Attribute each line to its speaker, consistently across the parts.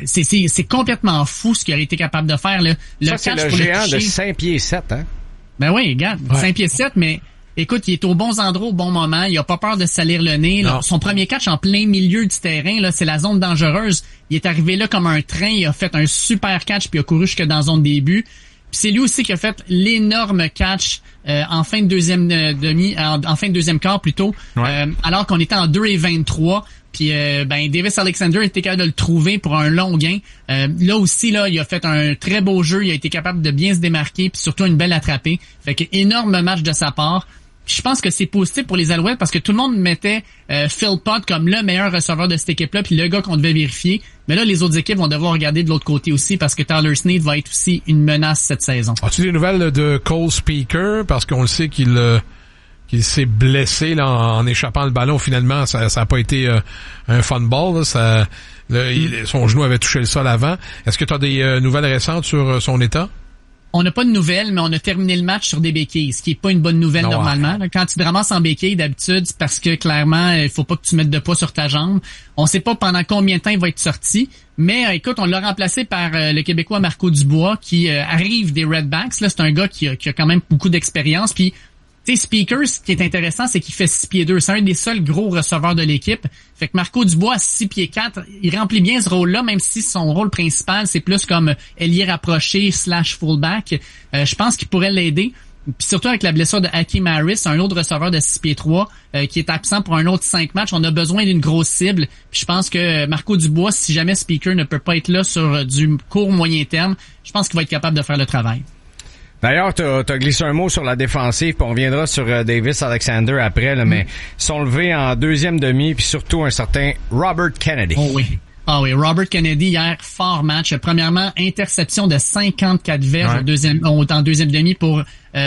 Speaker 1: c'est complètement fou ce qu'il a été capable de faire, là.
Speaker 2: Ça, c'est le géant de 5 pieds 7, hein?
Speaker 1: Ben oui, regarde, 5 pieds 7, mais écoute, il est aux bons endroits au bon moment, il a pas peur de se salir le nez. Là. Son premier catch en plein milieu du terrain, là, c'est la zone dangereuse. Il est arrivé là comme un train, il a fait un super catch puis il a couru jusque dans la zone début. Puis c'est lui aussi qui a fait l'énorme catch en fin de deuxième en fin de deuxième quart plutôt, alors qu'on était en 2:23. Puis Davis Alexander était capable de le trouver pour un long gain. Là aussi, là, il a fait un très beau jeu, il a été capable de bien se démarquer, puis surtout une belle attrapée. Fait que énorme match de sa part. Puis je pense que c'est positif pour les Alouettes parce que tout le monde mettait Phil Pott comme le meilleur receveur de cette équipe-là, puis le gars qu'on devait vérifier. Mais là, les autres équipes vont devoir regarder de l'autre côté aussi parce que Tyler Snead va être aussi une menace cette saison.
Speaker 3: As-tu des nouvelles de Cole Speaker? Parce qu'on le sait qu'il s'est blessé là, en échappant le ballon. Finalement, ça a pas été un fun ball. Là. Son genou avait touché le sol avant. Est-ce que tu as des nouvelles récentes sur son état?
Speaker 1: On n'a pas de nouvelles, mais on a terminé le match sur des béquilles, ce qui est pas une bonne nouvelle normalement. Quand tu te ramasses en béquille, d'habitude, c'est parce que clairement, il faut pas que tu mettes de poids sur ta jambe. On sait pas pendant combien de temps il va être sorti, mais écoute, on l'a remplacé par le Québécois Marco Dubois qui arrive des Redbacks. Là, c'est un gars qui a quand même beaucoup d'expérience. Puis tu sais, Speaker, ce qui est intéressant, c'est qu'il fait 6 pieds 2. C'est un des seuls gros receveurs de l'équipe. Fait que Marco Dubois, 6 pieds 4, il remplit bien ce rôle-là, même si son rôle principal, c'est plus comme ailier rapproché / fullback. Je pense qu'il pourrait l'aider. Puis surtout avec la blessure de Hakeem Harris, un autre receveur de 6 pieds 3, qui est absent pour un autre 5 matchs. On a besoin d'une grosse cible. Puis je pense que Marco Dubois, si jamais Speaker ne peut pas être là sur du court moyen terme, je pense qu'il va être capable de faire le travail.
Speaker 2: D'ailleurs, t'as glissé un mot sur la défensive, puis on reviendra sur Davis Alexander après, là, mais ils sont levés en deuxième demi, puis surtout un certain Robert Kennedy.
Speaker 1: Oh oui. Ah oui, Robert Kennedy hier, fort match. Premièrement, interception de 54 verges en deuxième demi pour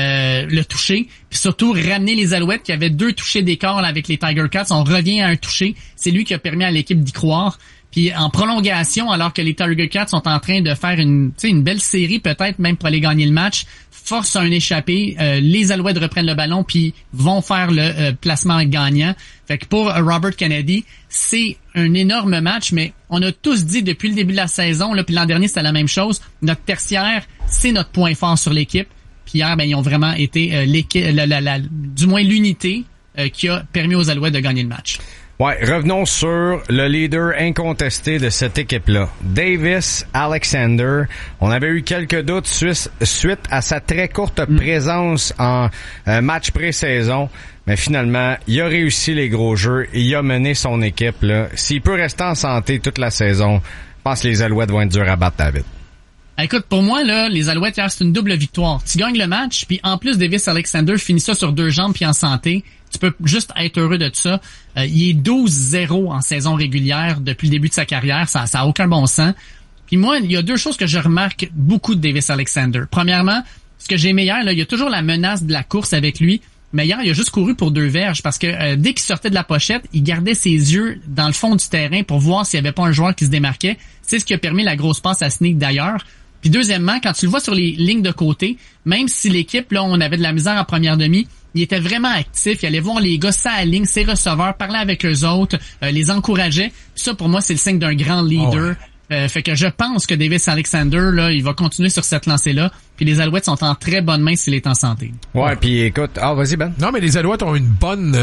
Speaker 1: le toucher. Puis surtout, ramener les Alouettes qui avaient 2 touchés d'écart là, avec les Tiger Cats. On revient à un touché. C'est lui qui a permis à l'équipe d'y croire. Puis en prolongation, alors que les Tiger Cats sont en train de faire une belle série, peut-être même pour aller gagner le match, force un échappé, les Alouettes reprennent le ballon puis vont faire le placement gagnant. Fait que pour Robert Kennedy, c'est un énorme match, mais on a tous dit depuis le début de la saison, là, puis l'an dernier c'était la même chose, notre tertiaire, c'est notre point fort sur l'équipe. Puis hier, ils ont vraiment été du moins l'unité qui a permis aux Alouettes de gagner le match.
Speaker 2: Ouais, revenons sur le leader incontesté de cette équipe-là, Davis Alexander. On avait eu quelques doutes suite à sa très courte présence en match pré-saison, mais finalement, il a réussi les gros jeux et il a mené son équipe là. S'il peut rester en santé toute la saison, je pense que les Alouettes vont être durs à battre, David.
Speaker 1: Écoute, pour moi, là, les Alouettes, hier, c'est une double victoire. Tu gagnes le match, puis en plus, Davis Alexander finit ça sur 2 jambes puis en santé. Tu peux juste être heureux de ça. Il est 12-0 en saison régulière depuis le début de sa carrière. Ça a aucun bon sens. Puis moi, il y a 2 choses que je remarque beaucoup de Davis Alexander. Premièrement, ce que j'ai aimé hier, là, il y a toujours la menace de la course avec lui. Mais hier, il a juste couru pour 2 verges parce que dès qu'il sortait de la pochette, il gardait ses yeux dans le fond du terrain pour voir s'il n'y avait pas un joueur qui se démarquait. C'est ce qui a permis la grosse passe à Snead d'ailleurs. Puis deuxièmement, quand tu le vois sur les lignes de côté, même si l'équipe, là, on avait de la misère en première demi, il était vraiment actif. Il allait voir les gars sa ligne, ses receveurs, parler avec eux autres, les encourageait. Puis ça, pour moi, c'est le signe d'un grand leader. Fait que je pense que Davis Alexander, là, il va continuer sur cette lancée-là. Puis les Alouettes sont en très bonne main s'il est en santé.
Speaker 2: Ouais, puis écoute, vas-y Ben.
Speaker 3: Non, mais les Alouettes ont une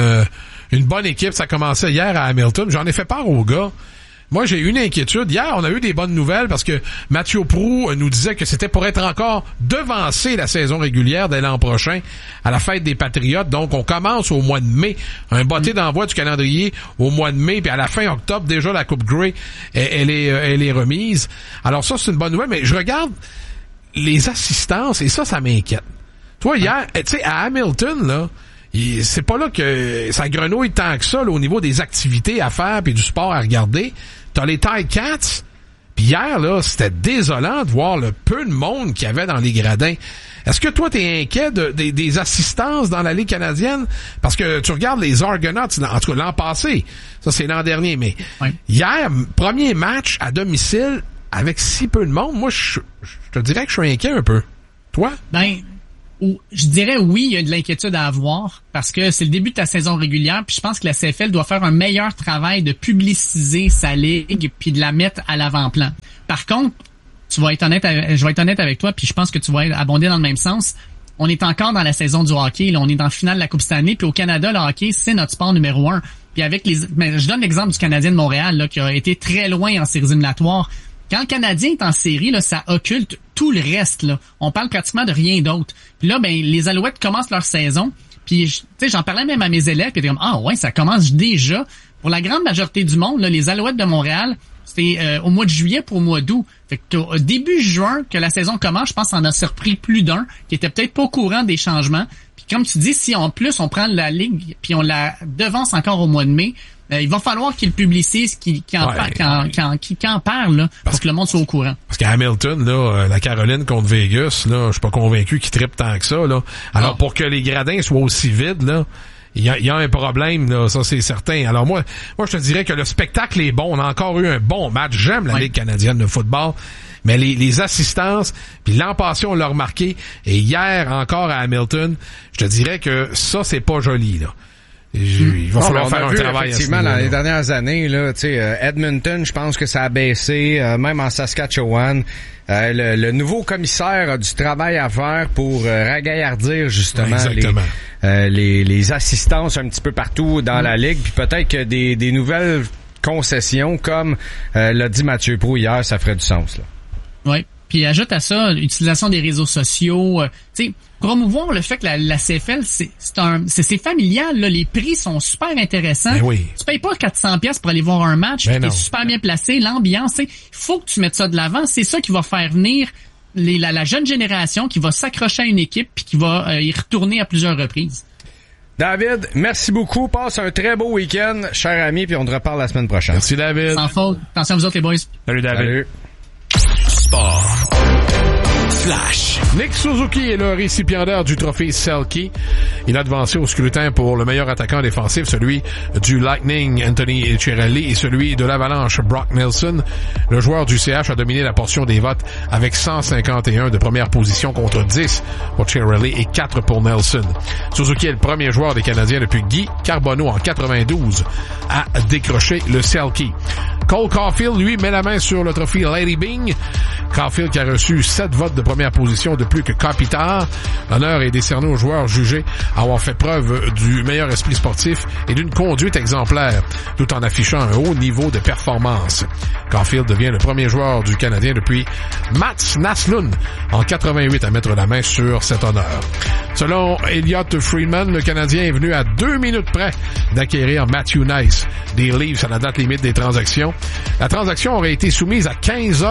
Speaker 3: bonne équipe. Ça commençait hier à Hamilton. J'en ai fait part aux gars. Moi, j'ai eu une inquiétude. Hier, on a eu des bonnes nouvelles parce que Mathieu Proulx nous disait que c'était pour être encore devancé la saison régulière dès l'an prochain à la fête des Patriotes. Donc, on commence au mois de mai. Un botté d'envoi du calendrier au mois de mai. Puis à la fin octobre, déjà, la Coupe Grey, elle est remise. Alors ça, c'est une bonne nouvelle. Mais je regarde les assistances et ça m'inquiète. Toi, hier, tu sais, à Hamilton, là, c'est pas là que ça grenouille tant que ça là, au niveau des activités à faire puis du sport à regarder. T'as les Tiger Cats. Puis hier, là, c'était désolant de voir le peu de monde qu'il y avait dans les gradins. Est-ce que toi, t'es inquiet des assistances dans la Ligue canadienne? Parce que tu regardes les Argonauts, en tout cas l'an passé, ça c'est l'an dernier, mais hier, premier match à domicile avec si peu de monde, moi, je te dirais que je suis inquiet un peu. Toi?
Speaker 1: où je dirais oui, il y a de l'inquiétude à avoir parce que c'est le début de ta saison régulière, puis je pense que la CFL doit faire un meilleur travail de publiciser sa ligue puis de la mettre à l'avant-plan. Par contre, je vais être honnête avec toi, puis je pense que tu vas abonder dans le même sens. On est encore dans la saison du hockey, là, on est dans le final de la Coupe Stanley, puis au Canada, le hockey, c'est notre sport numéro 1. Puis avec je donne l'exemple du Canadien de Montréal là, qui a été très loin en séries éliminatoires. Quand le Canadien est en série, là, ça occulte tout le reste. Là. On parle pratiquement de rien d'autre. Puis là, ben les Alouettes commencent leur saison. Puis j'en parlais même à mes élèves, puis ils étaient comme ah ouais, ça commence déjà. Pour la grande majorité du monde, là, les Alouettes de Montréal, c'était au mois de juillet pour au mois d'août. Fait que au début juin que la saison commence, je pense qu'on a surpris plus d'un qui était peut-être pas au courant des changements. Puis comme tu dis, si en plus on prend la ligue puis on la devance encore au mois de mai, il va falloir qu'il publicise, qu'il en parle là, pour que le monde soit au courant.
Speaker 3: Parce qu'à Hamilton, là, la Caroline contre Vegas, là, je suis pas convaincu qu'il trippe tant que ça. Là. Alors pour que les gradins soient aussi vides, là, il y a un problème, là, ça c'est certain. Alors moi je te dirais que le spectacle est bon. On a encore eu un bon match. J'aime la Ligue canadienne de football. Mais les assistances, puis l'an passé, on l'a remarqué, et hier encore à Hamilton, je te dirais que ça, c'est pas joli, là. Il va falloir faire un travail
Speaker 2: effectivement,
Speaker 3: à ce
Speaker 2: dans
Speaker 3: niveau-là.
Speaker 2: les dernières années, là, tu sais, Edmonton, je pense que ça a baissé, même en Saskatchewan. Le nouveau commissaire a du travail à faire pour ragaillardir justement les assistances un petit peu partout dans la ligue, puis peut-être que des nouvelles concessions, comme l'a dit Mathieu Proulx hier, ça ferait du sens, là.
Speaker 1: Oui. Puis ajoute à ça l'utilisation des réseaux sociaux, tu sais, promouvoir le fait que la CFL c'est familial là, les prix sont super intéressants.
Speaker 3: Ben oui.
Speaker 1: Tu payes pas 400$ pour aller voir un match, t'es super bien placé, l'ambiance, il faut que tu mettes ça de l'avant, c'est ça qui va faire venir la jeune génération qui va s'accrocher à une équipe puis qui va y retourner à plusieurs reprises.
Speaker 2: David, merci beaucoup. Passe un très beau week-end, cher ami, puis on te reparle la semaine prochaine.
Speaker 3: Merci David.
Speaker 1: Sans faute. Attention à vous autres les boys.
Speaker 4: Salut David.
Speaker 2: Salut.
Speaker 5: Sport. Flash.
Speaker 3: Nick Suzuki est le récipiendaire du trophée Selke. Il a devancé au scrutin pour le meilleur attaquant défensif, celui du Lightning, Anthony Cirelli, et celui de l'Avalanche, Brock Nelson. Le joueur du CH a dominé la portion des votes avec 151 de première position contre 10 pour Cirelli et 4 pour Nelson. Suzuki est le premier joueur des Canadiens depuis Guy Carbonneau en 92 à décrocher le Selke. Cole Caulfield, lui, met la main sur le trophée Lady Byng. Caulfield qui a reçu 7 votes de première position de plus que Kopitar. L'honneur est décerné aux joueurs jugés avoir fait preuve du meilleur esprit sportif et d'une conduite exemplaire, tout en affichant un haut niveau de performance. Caulfield devient le premier joueur du Canadien depuis Mats Naslund en 88 à mettre la main sur cet honneur. Selon Elliot Friedman, le Canadien est venu à 2 minutes près d'acquérir Matthew Nice des Leafs à la date limite des transactions. La transaction aurait été soumise à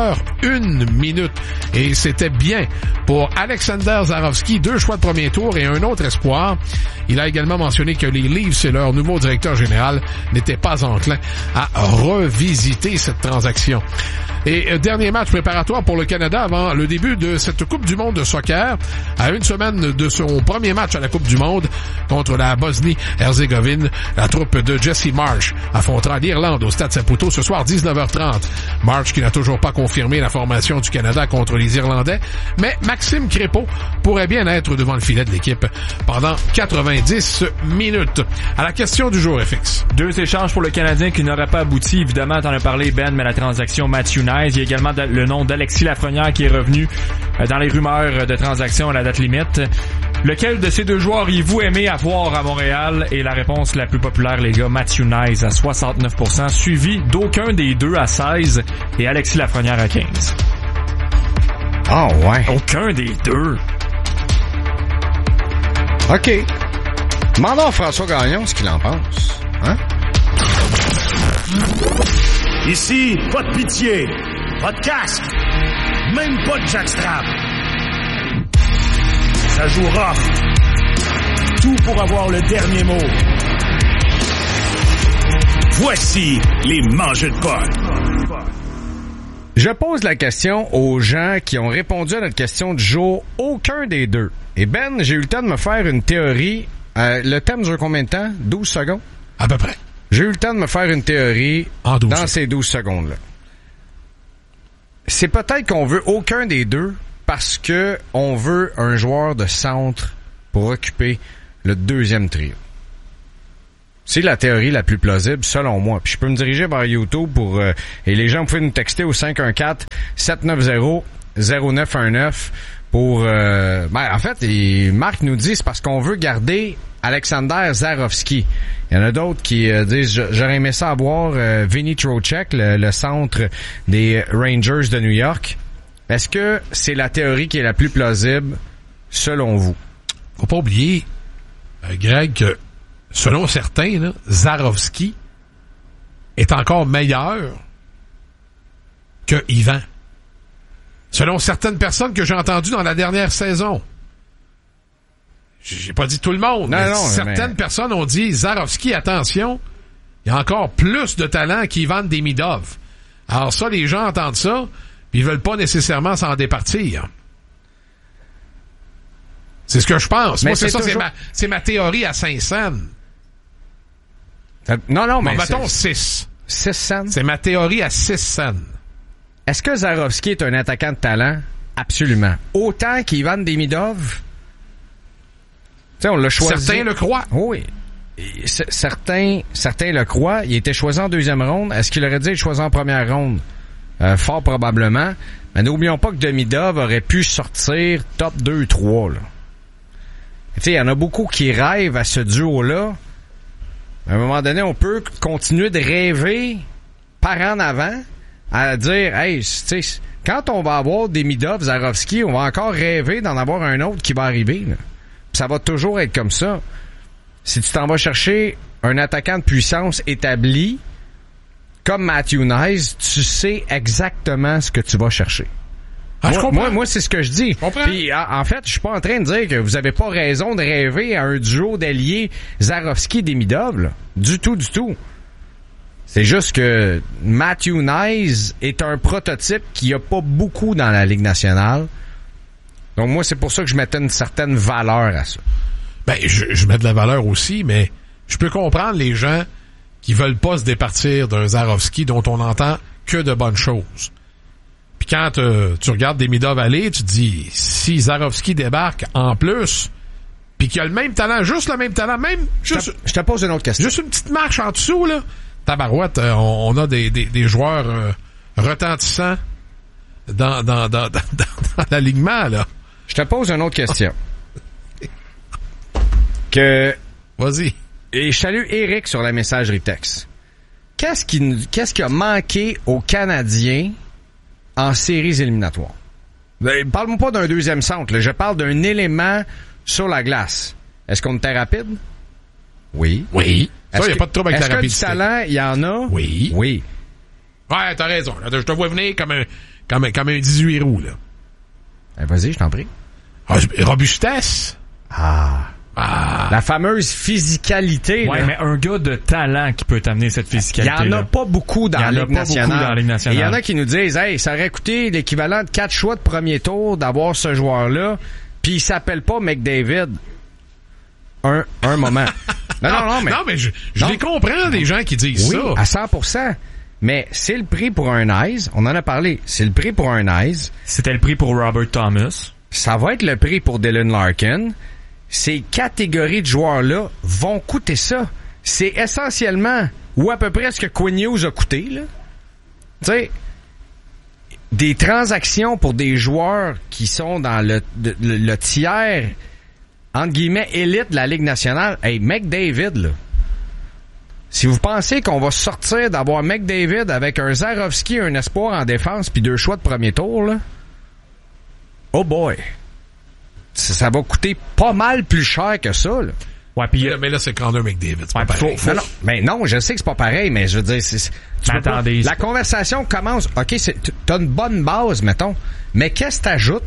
Speaker 3: 15h01 et c'était bien pour Alexander Zarovski, 2 choix de premier tour et un autre espoir. Il a également mentionné que les Leafs et leur nouveau directeur général n'étaient pas enclins à revisiter cette transaction. Et dernier match préparatoire pour le Canada avant le début de cette Coupe du monde de soccer. À une semaine de son premier match à la Coupe du monde contre la Bosnie-Herzégovine, la troupe de Jesse Marsh affrontera l'Irlande au Stade Saputo ce soir 19h30. Marsh qui n'a toujours pas confirmé la formation du Canada contre les Irlandais, mais Maxime Crépeau pourrait bien être devant le filet de l'équipe pendant 90 minutes. À la question du jour, FX.
Speaker 4: 2 échanges pour le Canadien qui n'auraient pas abouti. Évidemment, t'en as parlé, Ben, mais la transaction Matthew Nice. Il y a également le nom d'Alexis Lafrenière qui est revenu dans les rumeurs de transaction à la date limite. Lequel de ces 2 joueurs auriez-vous aimé avoir à Montréal? Et la réponse la plus populaire, les gars, Matthew Nice à 69%, suivi d'aucun des 2 à 16 et Alexis Lafrenière à 15.
Speaker 2: Ah ouais.
Speaker 4: Aucun des 2.
Speaker 2: OK. Demandons à François Gagnon ce qu'il en pense. Hein?
Speaker 6: Ici, pas de pitié, pas de casque, même pas de jackstrap. Ça joue rough. Tout pour avoir le dernier mot. Voici les mangeux de potes.
Speaker 2: Je pose la question aux gens qui ont répondu à notre question du jour. Aucun des 2. Et Ben, j'ai eu le temps de me faire une théorie. Le thème dure combien de temps? 12 secondes?
Speaker 3: À peu près.
Speaker 2: J'ai eu le temps de me faire une théorie dans ces 12 secondes-là. C'est peut-être qu'on veut aucun des 2 parce que on veut un joueur de centre pour occuper le deuxième trio. C'est la théorie la plus plausible, selon moi. Puis je peux me diriger vers YouTube pour... et les gens, vous pouvez nous texter au 514-790-0919 pour... en fait, Marc nous dit c'est parce qu'on veut garder Alexander Zarovski. Il y en a d'autres qui disent j'aurais aimé ça avoir Vinny Trocheck, le centre des Rangers de New York. Est-ce que c'est la théorie qui est la plus plausible, selon vous?
Speaker 3: Faut pas oublier, Greg, que selon certains, là, Zarovski est encore meilleur que Yvan. Selon certaines personnes que j'ai entendues dans la dernière saison. J'ai pas dit tout le monde, mais certaines personnes ont dit Zarovski, attention, il y a encore plus de talent qu'Ivan Demidov. Alors ça, les gens entendent ça, puis ils veulent pas nécessairement s'en départir. C'est ce que je pense. Mais moi, c'est ma théorie à 5 cents.
Speaker 2: Non, mais
Speaker 3: mettons 6.
Speaker 2: 6 cents?
Speaker 3: C'est ma théorie à 6 cents.
Speaker 2: Est-ce que Zarovski est un attaquant de talent? Absolument. Autant qu'Ivan Demidov? Tu sais, on l'a choisi.
Speaker 3: Certains le croient.
Speaker 2: Oui. Certains le croient. Il était choisi en deuxième ronde. Est-ce qu'il aurait dû être choisi en première ronde? Fort probablement. Mais n'oublions pas que Demidov aurait pu sortir top 2-3, là. Tu sais, il y en a beaucoup qui rêvent à ce duo-là. À un moment donné, on peut continuer de rêver par en avant à dire, hey, tu sais, quand on va avoir Demidov, Zarovski, on va encore rêver d'en avoir un autre qui va arriver, là. Puis ça va toujours être comme ça. Si tu t'en vas chercher un attaquant de puissance établi, comme Matthew Knies, tu sais exactement ce que tu vas chercher.
Speaker 3: Ah,
Speaker 2: moi, c'est ce que je dis. Puis, en fait, je suis pas en train de dire que vous avez pas raison de rêver à un duo d'alliés Zarovski-Demidov, là. Du tout. C'est juste que Matthew Knies est un prototype qu'il n'y a pas beaucoup dans la Ligue nationale. Donc, moi, c'est pour ça que je mettais une certaine valeur à ça.
Speaker 3: Ben, je mets de la valeur aussi, mais je peux comprendre les gens qui veulent pas se départir d'un Zarovski dont on n'entend que de bonnes choses. Puis quand tu regardes Demidov aller, tu te dis, si Zarovski débarque en plus, puis qu'il a le même talent, juste le même talent, même...
Speaker 2: Je te pose une autre question.
Speaker 3: Juste une petite marche en dessous, là. Tabarouette, on a des joueurs retentissants dans l'alignement, là.
Speaker 2: Je te pose une autre question.
Speaker 3: Vas-y.
Speaker 2: Et je salue Eric sur la messagerie texte. Qu'est-ce qui a manqué aux Canadiens en séries éliminatoires? Parle-moi pas d'un deuxième centre, là. Je parle d'un élément sur la glace. Est-ce qu'on était rapide? Oui.
Speaker 3: Ça, il n'y a pas de trouble avec la rapidité.
Speaker 2: Est-ce que du talent, il y en a?
Speaker 3: Oui. Ouais, t'as raison. Là, je te vois venir comme un 18 roues, là.
Speaker 2: Vas-y, je t'en prie.
Speaker 3: Robustesse.
Speaker 2: La fameuse physicalité.
Speaker 4: Ouais,
Speaker 2: là.
Speaker 4: mais un gars de talent qui peut t'amener cette physicalité.
Speaker 2: Il y en a pas beaucoup dans la Ligue nationale.
Speaker 4: Il
Speaker 2: y en a qui nous disent, hey, ça aurait coûté l'équivalent de 4 choix de premier tour d'avoir ce joueur-là, puis il s'appelle pas McDavid. Un moment. Non,
Speaker 3: mais je les comprends, des gens qui disent
Speaker 2: oui,
Speaker 3: ça.
Speaker 2: À 100%. Mais c'est le prix pour un Knies. On en a parlé. C'est le prix pour un Knies.
Speaker 4: C'était le prix pour Robert Thomas.
Speaker 2: Ça va être le prix pour Dylan Larkin. Ces catégories de joueurs-là vont coûter ça. C'est essentiellement, ou à peu près ce que Quinn Hughes a coûté, là. Tu sais, des transactions pour des joueurs qui sont dans le tiers, entre guillemets, élite de la Ligue nationale. Hey, McDavid, là. Si vous pensez qu'on va sortir d'avoir McDavid avec un Zarovski, un espoir en défense, puis 2 choix de premier tour, là, oh boy! Ça va coûter pas mal plus cher que ça, là.
Speaker 4: Ouais, puis
Speaker 3: mais là, c'est Connor McDavid. C'est pas pareil.
Speaker 2: Non, je sais que c'est pas pareil, mais je veux dire,
Speaker 4: attendez,
Speaker 2: la conversation commence. OK, t'as une bonne base, mettons. Mais qu'est-ce que t'ajoutes?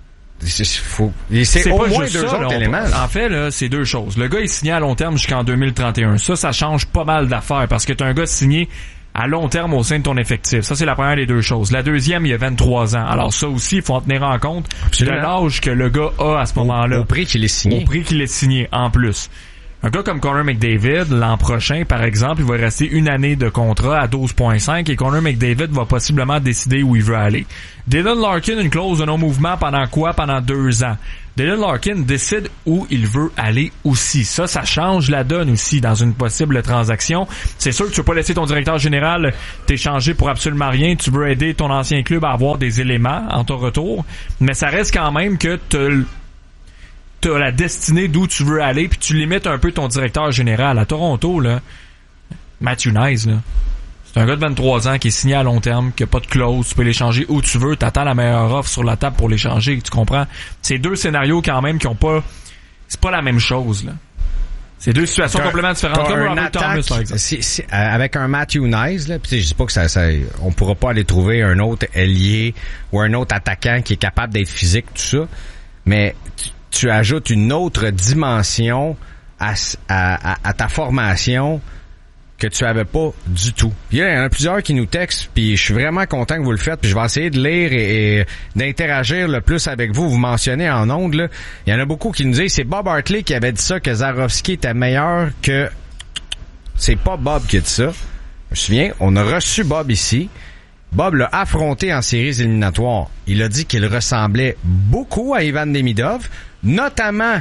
Speaker 2: C'est au moins 2 autres éléments.
Speaker 4: En fait, là, c'est 2 choses. Le gars est signé à long terme jusqu'en 2031. Ça change pas mal d'affaires parce que t'as un gars signé à long terme au sein de ton effectif. Ça, c'est la première des 2 choses. La deuxième, il a 23 ans. Alors ça aussi, il faut en tenir en compte. Absolument. De l'âge que le gars a à ce moment-là.
Speaker 2: Au prix qu'il est signé.
Speaker 4: Au prix qu'il est signé, en plus. Un gars comme Connor McDavid, l'an prochain, par exemple, il va rester une année de contrat à 12,5 et Connor McDavid va possiblement décider où il veut aller. Dylan Larkin, une clause de non-mouvement pendant quoi? Pendant 2 ans. Dylan Larkin décide où il veut aller aussi. Ça change la donne aussi dans une possible transaction. C'est sûr que tu veux pas laisser ton directeur général t'échanger pour absolument rien. Tu veux aider ton ancien club à avoir des éléments en ton retour. Mais ça reste quand même que t'as la destinée d'où tu veux aller, puis tu limites un peu ton directeur général. À Toronto, là, Matthew Knies, là, c'est un gars de 23 ans qui est signé à long terme, qui a pas de clause, tu peux l'échanger où tu veux, t'attends la meilleure offre sur la table pour l'échanger, tu comprends? C'est 2 scénarios quand même qui ont pas... C'est pas la même chose, là. C'est 2 situations complètement différentes. Comme Robert Thomas, par exemple.
Speaker 2: Avec un Matthew Knies, là, pis je dis pas que ça, on pourra pas aller trouver un autre ailier ou un autre attaquant qui est capable d'être physique, tout ça, mais tu ajoutes une autre dimension à ta formation que tu avais pas du tout. Puis il y en a plusieurs qui nous textent, puis je suis vraiment content que vous le faites, puis je vais essayer de lire et d'interagir le plus avec vous. Vous mentionnez en ondes, là. Il y en a beaucoup qui nous disent, c'est Bob Hartley qui avait dit ça, que Zarovski était meilleur que... C'est pas Bob qui a dit ça. Je me souviens, on a reçu Bob ici. Bob l'a affronté en séries éliminatoires. Il a dit qu'il ressemblait beaucoup à Ivan Demidov, notamment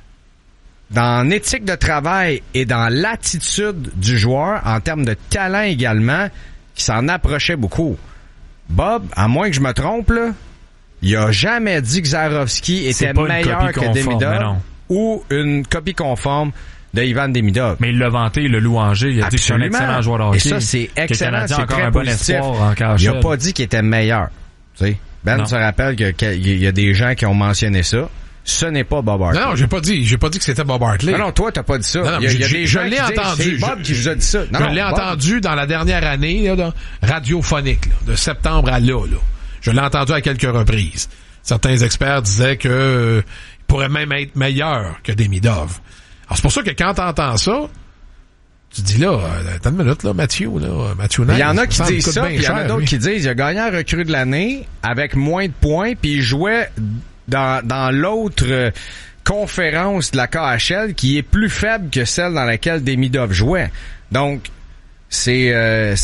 Speaker 2: dans l'éthique de travail et dans l'attitude du joueur, en termes de talent également, qui s'en approchait beaucoup. Bob, à moins que je me trompe, là, il a jamais dit que Zarovski était meilleur que Demidov ou une copie conforme de Ivan Demidov.
Speaker 4: Mais il l'a vanté, il l'a louangé, il a dit que c'est un excellent joueur de hockey.
Speaker 2: Et ça, c'est excellent, c'est
Speaker 4: encore
Speaker 2: très
Speaker 4: un bon
Speaker 2: positif.
Speaker 4: espoir en KHL.
Speaker 2: Il a pas dit qu'il était meilleur. Tu sais, Ben se rappelle qu'il y a des gens qui ont mentionné ça. Ce n'est pas Bob Hartley.
Speaker 3: Non, j'ai pas dit que c'était Bob Hartley.
Speaker 2: Non, toi, t'as pas dit ça.
Speaker 3: Non,
Speaker 2: il y a des gens
Speaker 3: je l'ai entendu.
Speaker 2: C'est Bob qui vous a dit ça. Non,
Speaker 3: je l'ai entendu dans la dernière année, là, dans radiophonique, là, de septembre à là. Je l'ai entendu à quelques reprises. Certains experts disaient que il pourrait même être meilleur que Demidov. Alors, c'est pour ça que quand t'entends ça, tu dis là, attends une minute, là, Matthew Knies.
Speaker 2: Il y en a qui disent ça, puis il y en a d'autres qui disent, il a gagné un recrue de l'année avec moins de points, puis il jouait dans l'autre conférence de la KHL qui est plus faible que celle dans laquelle Demidov jouait. Donc, il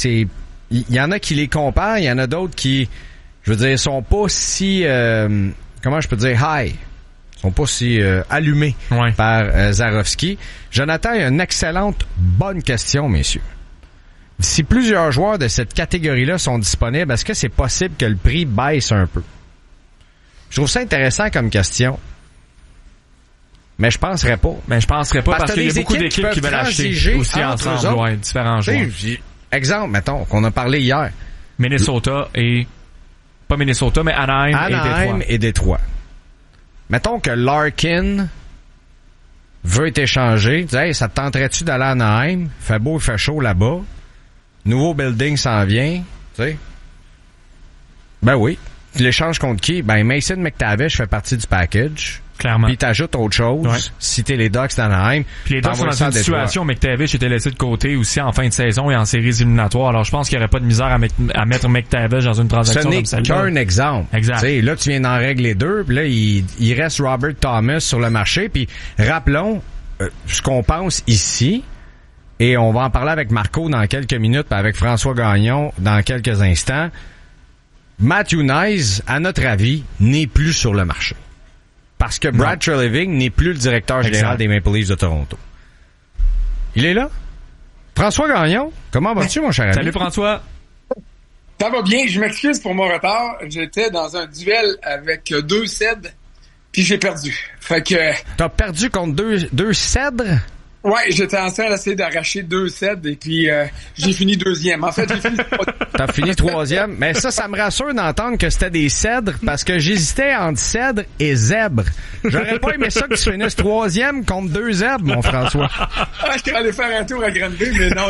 Speaker 2: y en a qui les comparent, il y en a d'autres qui, je veux dire, sont pas si, comment je peux dire, high. Sont pas si allumés par Zarovski. Jonathan a une excellente, bonne question, messieurs. Si plusieurs joueurs de cette catégorie-là sont disponibles, est-ce que c'est possible que le prix baisse un peu? Je trouve ça intéressant comme question. Mais je penserais pas.
Speaker 4: Mais je penserais pas parce qu'il y a beaucoup d'équipes qui veulent acheter aussi ensemble, différents joueurs.
Speaker 2: Exemple, mettons, qu'on a parlé hier.
Speaker 4: Minnesota et... Pas Minnesota, mais Anaheim
Speaker 2: et Détroit. Mettons que Larkin veut être échangé. Tu dis, hey, ça te tenterait-tu d'aller à Anaheim? Fait beau, fait chaud là-bas. Nouveau building s'en vient. Tu sais? Ben oui. Tu l'échanges contre qui? Ben Mason McTavish fait partie du package.
Speaker 4: Clairement.
Speaker 2: Puis t'ajoutes autre chose. Si t'es les Ducks d'Anaheim.
Speaker 4: Puis les Ducks sont dans une situation où McTavish était laissé de côté aussi en fin de saison et en séries éliminatoires. Alors je pense qu'il n'y aurait pas de misère à mettre McTavish dans une transaction comme celle-là.
Speaker 2: Ce n'est qu'un exemple.
Speaker 4: Exact.
Speaker 2: T'sais, là, tu viens d'en régler 2. Puis là, il reste Robert Thomas sur le marché. Puis rappelons ce qu'on pense ici. Et on va en parler avec Marco dans quelques minutes, puis avec François Gagnon dans quelques instants. Matthew Knies, à notre avis, n'est plus sur le marché. Parce que Brad Treliving n'est plus le directeur général des Maple Leafs de Toronto. Il est là? François Gagnon, comment vas-tu, mon cher ami?
Speaker 4: Salut, François.
Speaker 7: Ça va bien, je m'excuse pour mon retard. J'étais dans un duel avec 2 cèdres, puis j'ai perdu. Fait que...
Speaker 2: T'as perdu contre deux cèdres?
Speaker 7: Ouais, j'étais en train d'essayer d'arracher 2 cèdres, et puis j'ai fini 2e. En fait, j'ai fini 3e.
Speaker 2: T'as fini 3e? Mais ça me rassure d'entendre que c'était des cèdres, parce que j'hésitais entre cèdre et zèbre. J'aurais pas aimé ça que tu finisses 3e contre 2 zèbres, mon François.
Speaker 7: Je serais allé faire un tour à Granby, mais non.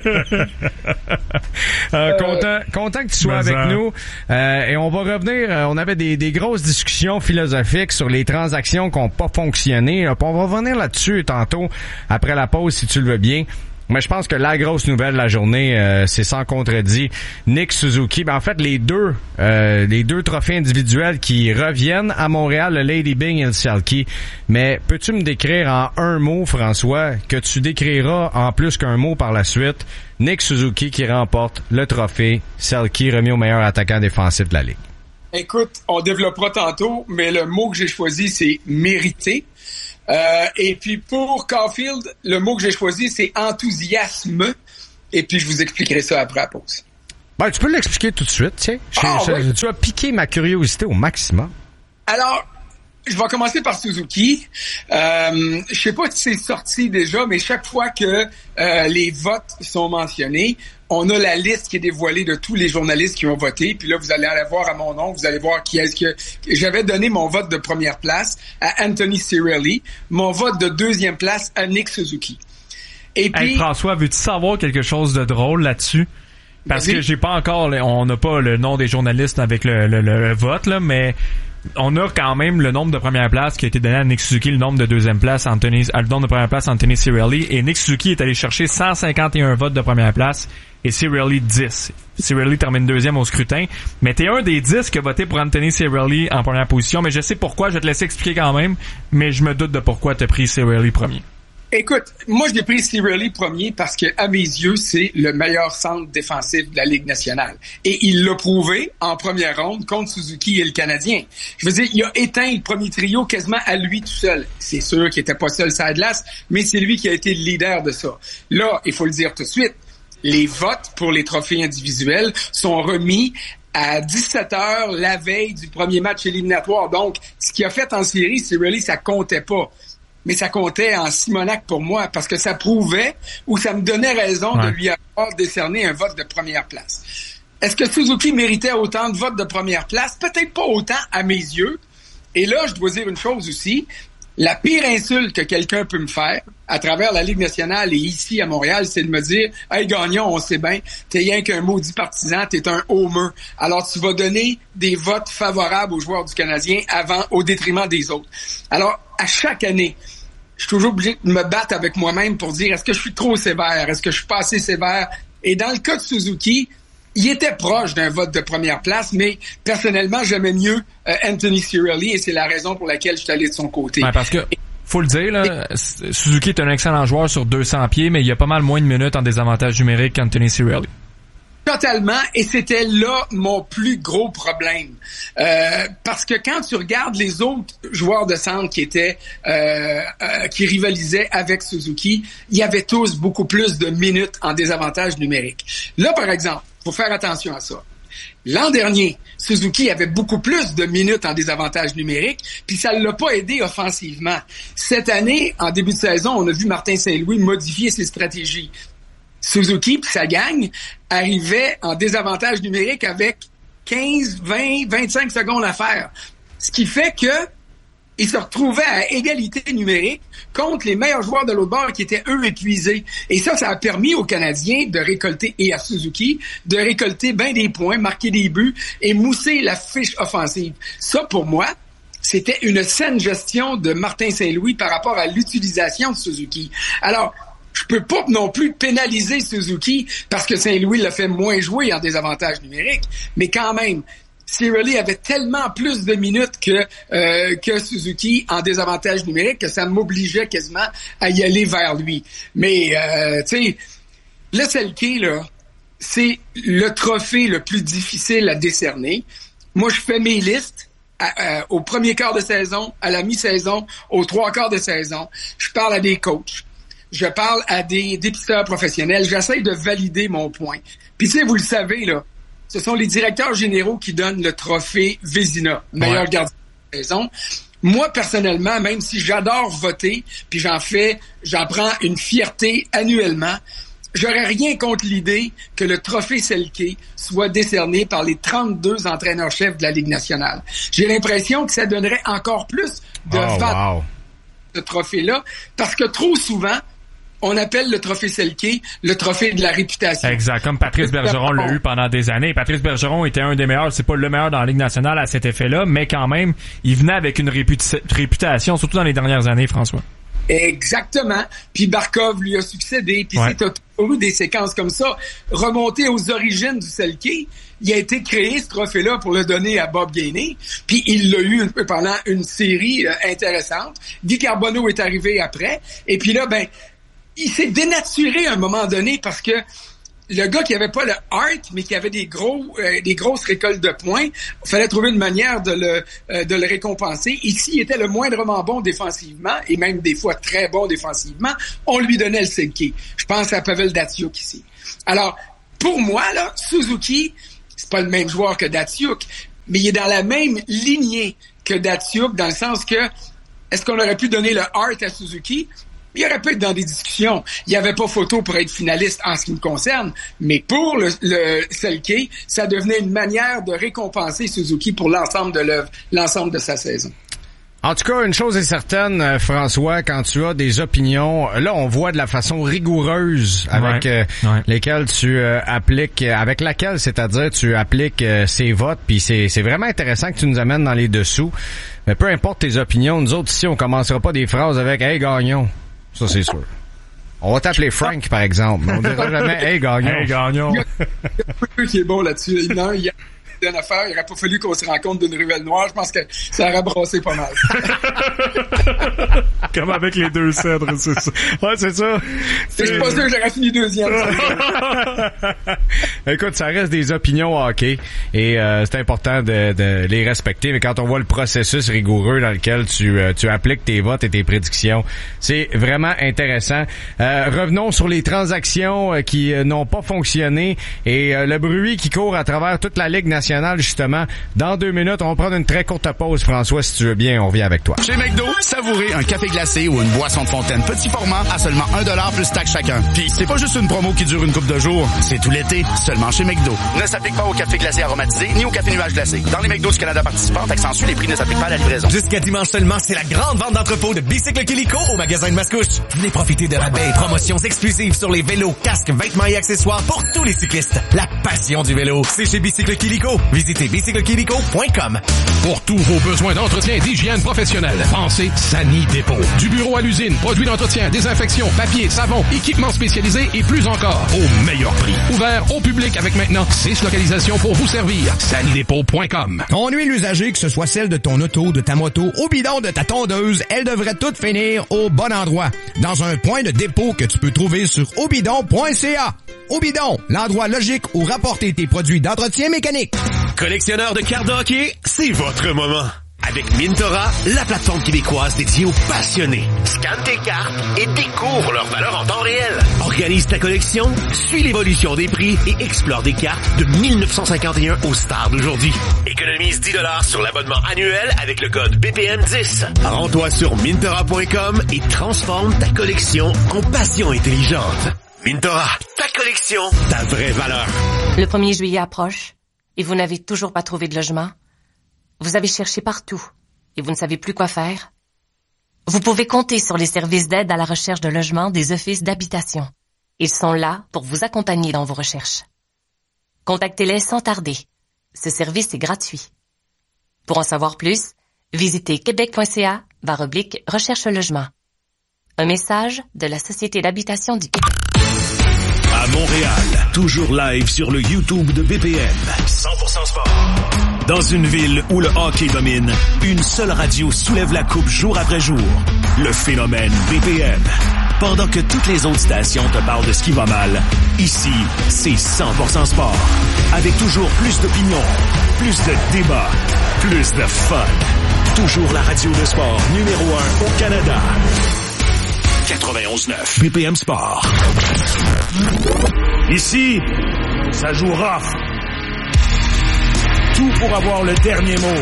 Speaker 2: Content que tu sois avec nous. Et on va revenir, on avait des grosses discussions philosophiques sur les transactions qui n'ont pas fonctionné. On va revenir là-dessus tantôt, après la pause, si tu le veux bien. Mais je pense que la grosse nouvelle de la journée, c'est sans contredit Nick Suzuki. Ben, en fait, les deux trophées individuels qui reviennent à Montréal, le Lady Byng et le Selke. Mais peux-tu me décrire en un mot, François, que tu décriras en plus qu'un mot par la suite, Nick Suzuki qui remporte le trophée Selke remis au meilleur attaquant défensif de la Ligue?
Speaker 7: Écoute, on développera tantôt, mais le mot que j'ai choisi, c'est mérité. Et puis pour Caulfield, le mot que j'ai choisi, c'est enthousiasme. Et puis je vous expliquerai ça après la pause.
Speaker 2: Ben, tu peux l'expliquer tout de suite, tiens.
Speaker 7: Oui.
Speaker 2: Tu as piqué ma curiosité au maximum.
Speaker 7: Alors, je vais commencer par Suzuki. Je sais pas si c'est sorti déjà, mais chaque fois que les votes sont mentionnés, on a la liste qui est dévoilée de tous les journalistes qui ont voté. Puis là, vous allez aller voir à mon nom, vous allez voir qui est-ce que... J'avais donné mon vote de première place à Anthony Cirelli, mon vote de deuxième place à Nick Suzuki. Et puis...
Speaker 4: Hey, François, veux-tu savoir quelque chose de drôle là-dessus? Parce que j'ai pas encore... On n'a pas le nom des journalistes avec le vote, là, mais... On a quand même le nombre de première place qui a été donné à Nick Suzuki, le nombre de deuxième place, le nombre de première place Anthony Cirelli, et Nick Suzuki est allé chercher 151 votes de première place et Cirelli 10. Cirelli termine deuxième au scrutin, mais t'es un des 10 qui a voté pour Anthony Cirelli en première position, mais je sais pourquoi, je vais te laisser expliquer quand même, mais je me doute de pourquoi t'as pris Cirelli premier.
Speaker 7: Écoute, moi, je l'ai pris Cirelli premier parce que, à mes yeux, c'est le meilleur centre défensif de la Ligue nationale. Et il l'a prouvé en première ronde contre Suzuki et le Canadien. Je veux dire, il a éteint le premier trio quasiment à lui tout seul. C'est sûr qu'il était pas seul sur la glace, mais c'est lui qui a été le leader de ça. Là, il faut le dire tout de suite, les votes pour les trophées individuels sont remis à 17h la veille du premier match éliminatoire. Donc, ce qu'il a fait en série, Cirelli, ça comptait pas. Mais ça comptait en Simonac pour moi parce que ça prouvait ou ça me donnait raison de lui avoir décerné un vote de première place. Est-ce que Suzuki méritait autant de votes de première place? Peut-être pas autant à mes yeux. Et là, je dois dire une chose aussi. La pire insulte que quelqu'un peut me faire à travers la Ligue nationale et ici à Montréal, c'est de me dire « Hey, Gagnon, on sait bien, t'es rien qu'un maudit partisan, t'es un homer. Alors, tu vas donner des votes favorables aux joueurs du Canadien au détriment des autres. » Alors, à chaque année, je suis toujours obligé de me battre avec moi-même pour dire est-ce que je suis trop sévère, est-ce que je suis pas assez sévère. Et dans le cas de Suzuki, il était proche d'un vote de première place, mais personnellement, j'aimais mieux Anthony Cirelli et c'est la raison pour laquelle je suis allé de son côté.
Speaker 4: Ouais, parce que faut le dire, là, Suzuki est un excellent joueur sur 200 pieds, mais il y a pas mal moins de minutes en désavantage numérique qu'Anthony Cirelli.
Speaker 7: Totalement, et c'était là mon plus gros problème. Parce que quand tu regardes les autres joueurs de centre qui étaient qui rivalisaient avec Suzuki, il y avait tous beaucoup plus de minutes en désavantage numérique. Là, par exemple, faut faire attention à ça. L'an dernier, Suzuki avait beaucoup plus de minutes en désavantage numérique, puis ça ne l'a pas aidé offensivement. Cette année, en début de saison, on a vu Martin Saint-Louis modifier ses stratégies. Suzuki puis sa gang arrivait en désavantage numérique avec 15, 20, 25 secondes à faire. Ce qui fait que il se retrouvait à égalité numérique contre les meilleurs joueurs de l'autre bord qui étaient, eux, épuisés. Et ça a permis aux Canadiens de récolter, et à Suzuki, de récolter bien des points, marquer des buts et mousser la fiche offensive. Ça, pour moi, c'était une saine gestion de Martin Saint-Louis par rapport à l'utilisation de Suzuki. Alors, je peux pas non plus pénaliser Suzuki parce que Saint-Louis l'a fait moins jouer en désavantage numérique, mais quand même, Cirelli avait tellement plus de minutes que Suzuki en désavantage numérique que ça m'obligeait quasiment à y aller vers lui. Mais, tu sais, le Selke, là, c'est le trophée le plus difficile à décerner. Moi, je fais mes listes au premier quart de saison, à la mi-saison, aux trois quarts de saison. Je parle à des coachs. Je parle à des dépisteurs professionnels. J'essaie de valider mon point. Puis, tu sais, vous le savez, là, ce sont les directeurs généraux qui donnent le trophée Vézina, meilleur gardien de saison. Moi, personnellement, même si j'adore voter, puis j'en prends une fierté annuellement, j'aurais rien contre l'idée que le trophée Selke soit décerné par les 32 entraîneurs-chefs de la Ligue nationale. J'ai l'impression que ça donnerait encore plus de valeur ce trophée-là, parce que trop souvent, on appelle le trophée Selke le trophée de la réputation.
Speaker 4: Exact, comme Patrice Bergeron l'a eu pendant des années. Patrice Bergeron était un des meilleurs, c'est pas le meilleur dans la Ligue nationale à cet effet-là, mais quand même, il venait avec une réputation, surtout dans les dernières années, François.
Speaker 7: Exactement. Puis Barkov lui a succédé. Puis c'est toujours eu des séquences comme ça. Remonter aux origines du Selke, il a été créé, ce trophée-là, pour le donner à Bob Gainey. Puis il l'a eu pendant une série intéressante. Guy Carbonneau est arrivé après. Et puis là, il s'est dénaturé à un moment donné parce que le gars qui avait pas le heart, mais qui avait des grosses récoltes de points, il fallait trouver une manière de le récompenser. Ici, il était le moindrement bon défensivement, et même des fois très bon défensivement. On lui donnait le Selke. Je pense à Pavel Datsyuk ici. Alors, pour moi, là, Suzuki, c'est pas le même joueur que Datsyuk, mais il est dans la même lignée que Datsyuk, dans le sens que, est-ce qu'on aurait pu donner le heart à Suzuki? Il aurait pu être dans des discussions. Il n'y avait pas photo pour être finaliste en ce qui me concerne, mais pour le Selke, ça devenait une manière de récompenser Suzuki pour l'ensemble de l'œuvre, l'ensemble de sa saison.
Speaker 2: En tout cas, une chose est certaine, François, quand tu as des opinions, là, on voit de la façon rigoureuse avec lesquelles tu appliques, avec laquelle, c'est-à-dire, tu appliques ces votes, puis c'est vraiment intéressant que tu nous amènes dans les dessous. Mais peu importe tes opinions, nous autres ici, on commencera pas des phrases avec « Hey, gagnons ». Ça, c'est sûr. On va t'appeler Frank, par exemple. On dira jamais « Hey, gagnons ».
Speaker 4: Hey, gagnons.
Speaker 7: Il y a un peu qui est bon là-dessus. Non, il y a une affaire, il n'aurait pas fallu qu'on se rencontre d'une ruelle noire. Je pense que ça aurait brassé pas mal.
Speaker 4: Comme avec les deux cèdres, c'est ça.
Speaker 2: Ouais, c'est ça.
Speaker 7: Je suis pas sûr que j'aurais fini deuxième.
Speaker 2: Écoute, ça reste des opinions hockey et c'est important de les respecter. Mais quand on voit le processus rigoureux dans lequel tu appliques tes votes et tes prédictions, c'est vraiment intéressant. Revenons sur les transactions qui n'ont pas fonctionné et le bruit qui court à travers toute la Ligue nationale, justement. Dans 2 minutes, on va prendre une très courte pause, François, si tu veux bien, on revient avec toi.
Speaker 8: Chez McDo, savourez un café glacé ou une boisson de fontaine petit format à seulement 1$ plus taxe chacun. Puis c'est pas juste une promo qui dure une couple de jours, c'est tout l'été, seulement chez McDo. Ne s'applique pas au café glacé aromatisé ni au café nuage glacé. Dans les McDo du Canada participants, accentue, les prix ne s'appliquent pas à la livraison.
Speaker 5: Jusqu'à dimanche seulement, c'est la grande vente d'entrepôt de Bicycle Quilico au magasin de Mascouche. Venez profiter de rabais et promotions exclusives sur les vélos, casques, vêtements et accessoires pour tous les cyclistes. La passion du vélo, c'est chez Bicycle Quilico. Visitez bicyclequilico.com.
Speaker 3: Pour tous vos besoins d'entretien et d'hygiène professionnelle, pensez Sani Dépôt. Du bureau à l'usine, produits d'entretien, désinfection, papier, savon, équipements spécialisés et plus encore, au meilleur prix. Ouvert au public avec maintenant 6 localisations pour vous servir. sanidépôt.com.
Speaker 9: Ton huile usagée, que ce soit celle de ton auto, de ta moto, au bidon de ta tondeuse, elle devrait toutes finir au bon endroit. Dans un point de dépôt que tu peux trouver sur obidon.ca. Obidon, l'endroit logique où rapporter tes produits d'entretien mécanique.
Speaker 5: Collectionneur de cartes de hockey, c'est votre moment. Avec Mintora, la plateforme québécoise dédiée aux passionnés. Scanne tes cartes et découvre leur valeur en temps réel. Organise ta collection, suis l'évolution des prix et explore des cartes de 1951 aux stars d'aujourd'hui. Économise 10$ sur l'abonnement annuel avec le code BPM10. Rends-toi sur Mintora.com et transforme ta collection en passion intelligente. Mintora, ta collection, ta vraie valeur.
Speaker 10: Le 1er juillet approche et vous n'avez toujours pas trouvé de logement. Vous avez cherché partout et vous ne savez plus quoi faire. Vous pouvez compter sur les services d'aide à la recherche de logement des offices d'habitation. Ils sont là pour vous accompagner dans vos recherches. Contactez-les sans tarder. Ce service est gratuit. Pour en savoir plus, visitez québec.ca/recherche logement. Un message de la Société d'habitation du Québec.
Speaker 6: À Montréal, toujours live sur le YouTube de BPM. 100% sport. Dans une ville où le hockey domine, une seule radio soulève la coupe jour après jour. Le phénomène BPM. Pendant que toutes les autres stations te parlent de ce qui va mal, ici, c'est 100% sport. Avec toujours plus d'opinions, plus de débats, plus de fun. Toujours la radio de sport numéro 1 au Canada. 91.9 BPM Sport. Ici, ça joue rough. Tout pour avoir le dernier mot.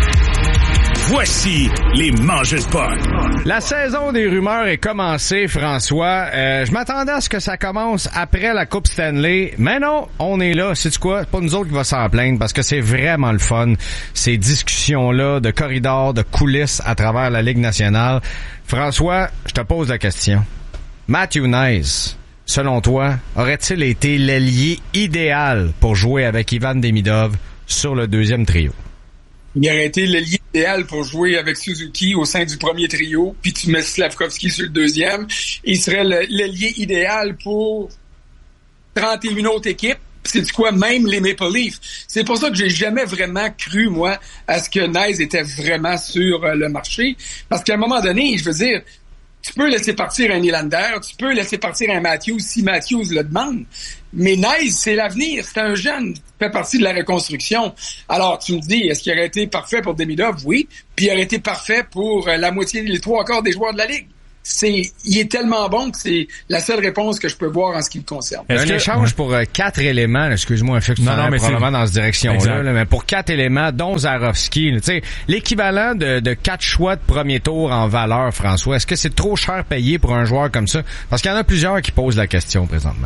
Speaker 6: Voici les mangeurs de puck.
Speaker 2: La saison des rumeurs est commencée, François. Je m'attendais à ce que ça commence après la Coupe Stanley, mais non, on est là. Sais-tu quoi? C'est pas nous autres qui va s'en plaindre parce que c'est vraiment le fun, ces discussions-là de corridors, de coulisses à travers la Ligue nationale. François, je te pose la question. Matthew Knies, selon toi, aurait-il été l'allié idéal pour jouer avec Ivan Demidov sur le deuxième trio?
Speaker 7: Il aurait été l'allié idéal pour jouer avec Suzuki au sein du premier trio, puis tu mets Slavkovski sur le deuxième. Il serait l'ailier idéal pour 31 autres équipes. C'est du quoi, même les Maple Leafs. C'est pour ça que j'ai jamais vraiment cru, moi, à ce que Nyes était vraiment sur le marché. Parce qu'à un moment donné, je veux dire, tu peux laisser partir un Nylander, tu peux laisser partir un Matthews si Matthews le demande. Mais Nyes, c'est l'avenir. C'est un jeune qui fait partie de la reconstruction. Alors, tu me dis, est-ce qu'il aurait été parfait pour Demidov? Oui. Puis il aurait été parfait pour la moitié, les 3/4 des joueurs de la Ligue. Il est tellement bon que c'est la seule réponse que je peux voir en ce qui le concerne.
Speaker 2: Un échange pour 4 éléments, là, excuse-moi, un fait que tu mais probablement dans cette direction-là, là, mais pour 4 éléments, dont Zarovski, tu sais, l'équivalent de 4 choix de premier tour en valeur, François, est-ce que c'est trop cher payé pour un joueur comme ça? Parce qu'il y en a plusieurs qui posent la question présentement.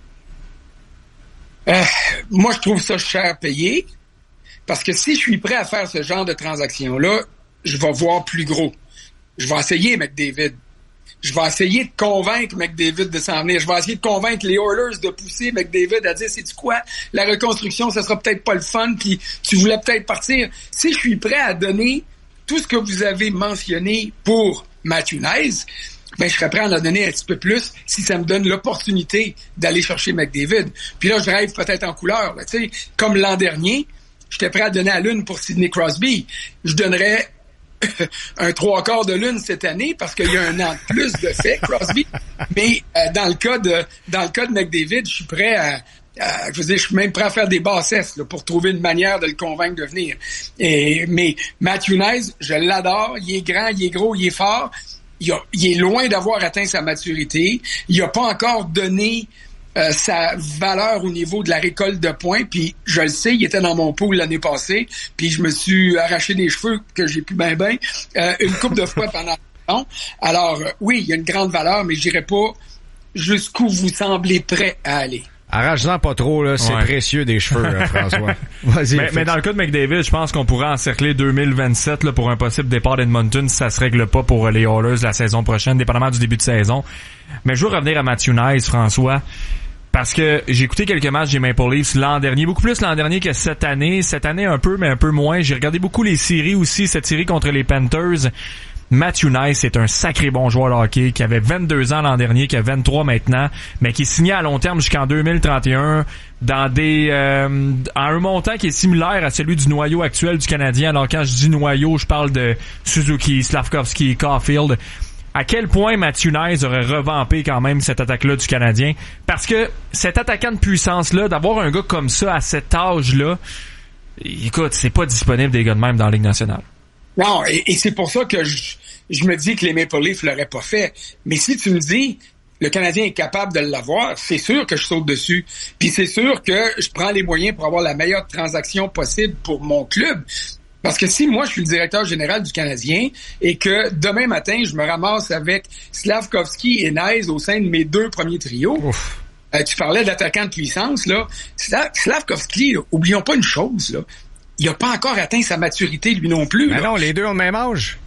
Speaker 7: Moi, je trouve ça cher payé, parce que si je suis prêt à faire ce genre de transaction-là, je vais voir plus gros. Je vais essayer McDavid. Je vais essayer de convaincre McDavid de s'en venir. Je vais essayer de convaincre les Oilers de pousser McDavid à dire, c'est-tu quoi? La reconstruction, ça sera peut-être pas le fun, puis tu voulais peut-être partir. Si je suis prêt à donner tout ce que vous avez mentionné pour Matthew Nyes, ben, je serais prêt à en donner un petit peu plus si ça me donne l'opportunité d'aller chercher McDavid. Puis là, je rêve peut-être en couleur. Tu sais, comme l'an dernier, j'étais prêt à donner à l'une pour Sidney Crosby. Je donnerais un 3/4 de l'une cette année parce qu'il y a un an de plus de fait, Crosby. Mais dans le cas de McDavid, je suis prêt à je veux dire, je suis même prêt à faire des bassesses là, pour trouver une manière de le convaincre de venir. Mais Matthew Nyes, je l'adore. Il est grand, il est gros, il est fort. Il est loin d'avoir atteint sa maturité. Il n'a pas encore donné sa valeur au niveau de la récolte de points, puis je le sais, il était dans mon pool l'année passée, puis je me suis arraché des cheveux que j'ai plus ben une couple de fois pendant longtemps. Alors, oui, il y a une grande valeur, mais j'irai pas jusqu'où vous semblez prêt à aller.
Speaker 2: Arrache-en pas trop, là, c'est précieux des cheveux, François. Vas-y.
Speaker 4: Mais dans le cas de McDavid, je pense qu'on pourrait encercler 2027 là, pour un possible départ d'Edmonton si ça se règle pas pour les Oilers la saison prochaine, dépendamment du début de saison. Mais je veux revenir à Matthew Nyes, François. Parce que j'ai écouté quelques matchs des Maple Leafs l'an dernier, beaucoup plus l'an dernier que cette année. Cette année un peu, mais un peu moins. J'ai regardé beaucoup les séries aussi, cette série contre les Panthers. Matthew Nyes est un sacré bon joueur de hockey qui avait 22 ans l'an dernier, qui a 23 maintenant, mais qui est signé à long terme jusqu'en 2031 dans à un montant qui est similaire à celui du noyau actuel du Canadien. Alors quand je dis noyau, je parle de Suzuki, Slavkovski, Caulfield. À quel point Matthew Nyes aurait revampé quand même cette attaque-là du Canadien? Parce que cet attaquant de puissance-là, d'avoir un gars comme ça à cet âge-là, écoute, c'est pas disponible des gars de même dans la Ligue nationale.
Speaker 7: Non, et c'est pour ça que je me dis que les Maple Leafs l'auraient pas fait. Mais si tu me dis le Canadien est capable de l'avoir, c'est sûr que je saute dessus. Puis c'est sûr que je prends les moyens pour avoir la meilleure transaction possible pour mon club. Parce que si moi, je suis le directeur général du Canadien et que demain matin, je me ramasse avec Slavkovski et Nyes au sein de mes 2 premiers trios, tu parlais d'attaquant de puissance, là. Slavkovski, là, oublions pas une chose, là. Il n'a pas encore atteint sa maturité, lui non plus.
Speaker 2: Mais non, les deux ont le même âge.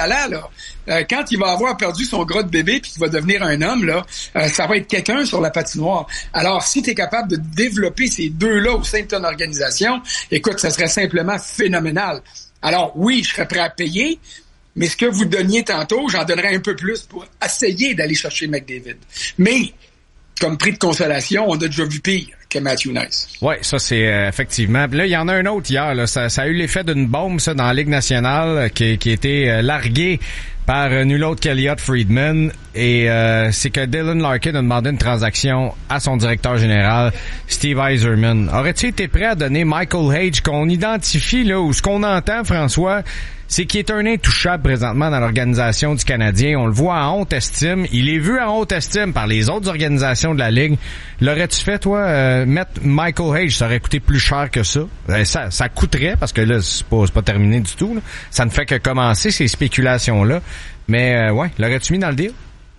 Speaker 7: Quand il va avoir perdu son gras de bébé puis qu'il va devenir un homme, là, ça va être quelqu'un sur la patinoire. Alors, si tu es capable de développer ces deux-là au sein de ton organisation, écoute, ça serait simplement phénoménal. Alors, oui, je serais prêt à payer, mais ce que vous donniez tantôt, j'en donnerais un peu plus pour essayer d'aller chercher McDavid. Mais, comme prix de consolation, on a déjà vu pire que Matthew Nyes.
Speaker 2: Oui, ça c'est effectivement. Là, il y en a un autre hier. Là. Ça a eu l'effet d'une bombe, ça, dans la Ligue nationale, qui a été larguée par nul autre qu'Elliott Friedman. Et c'est que Dylan Larkin a demandé une transaction à son directeur général, Steve Yzerman. Aurais-tu été prêt à donner Michael Hage, qu'on identifie, là, ou ce qu'on entend, François, c'est qu'il est un intouchable présentement dans l'organisation du Canadien. On le voit en haute estime. Il est vu en haute estime par les autres organisations de la Ligue. L'aurais-tu fait, toi, mettre Michael Hage? Ça aurait coûté plus cher que ça. Ça coûterait, parce que là, c'est pas terminé du tout. Là. Ça ne fait que commencer, ces spéculations-là. Mais, ouais, l'aurais-tu mis dans le deal?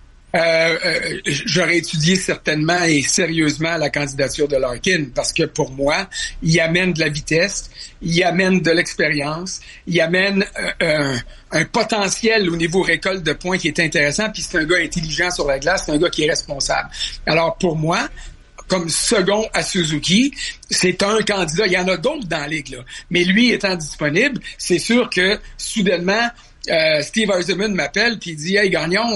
Speaker 7: J'aurais étudié certainement et sérieusement la candidature de Larkin parce que pour moi, il amène de la vitesse, il amène de l'expérience, il amène un potentiel au niveau récolte de points qui est intéressant, puis c'est un gars intelligent sur la glace, c'est un gars qui est responsable. Alors pour moi, comme second à Suzuki. C'est un candidat. Il y en a d'autres dans la ligue, là. Mais lui étant disponible, c'est sûr que soudainement, Steve Eisenman m'appelle puis il dit « Hey, Gagnon,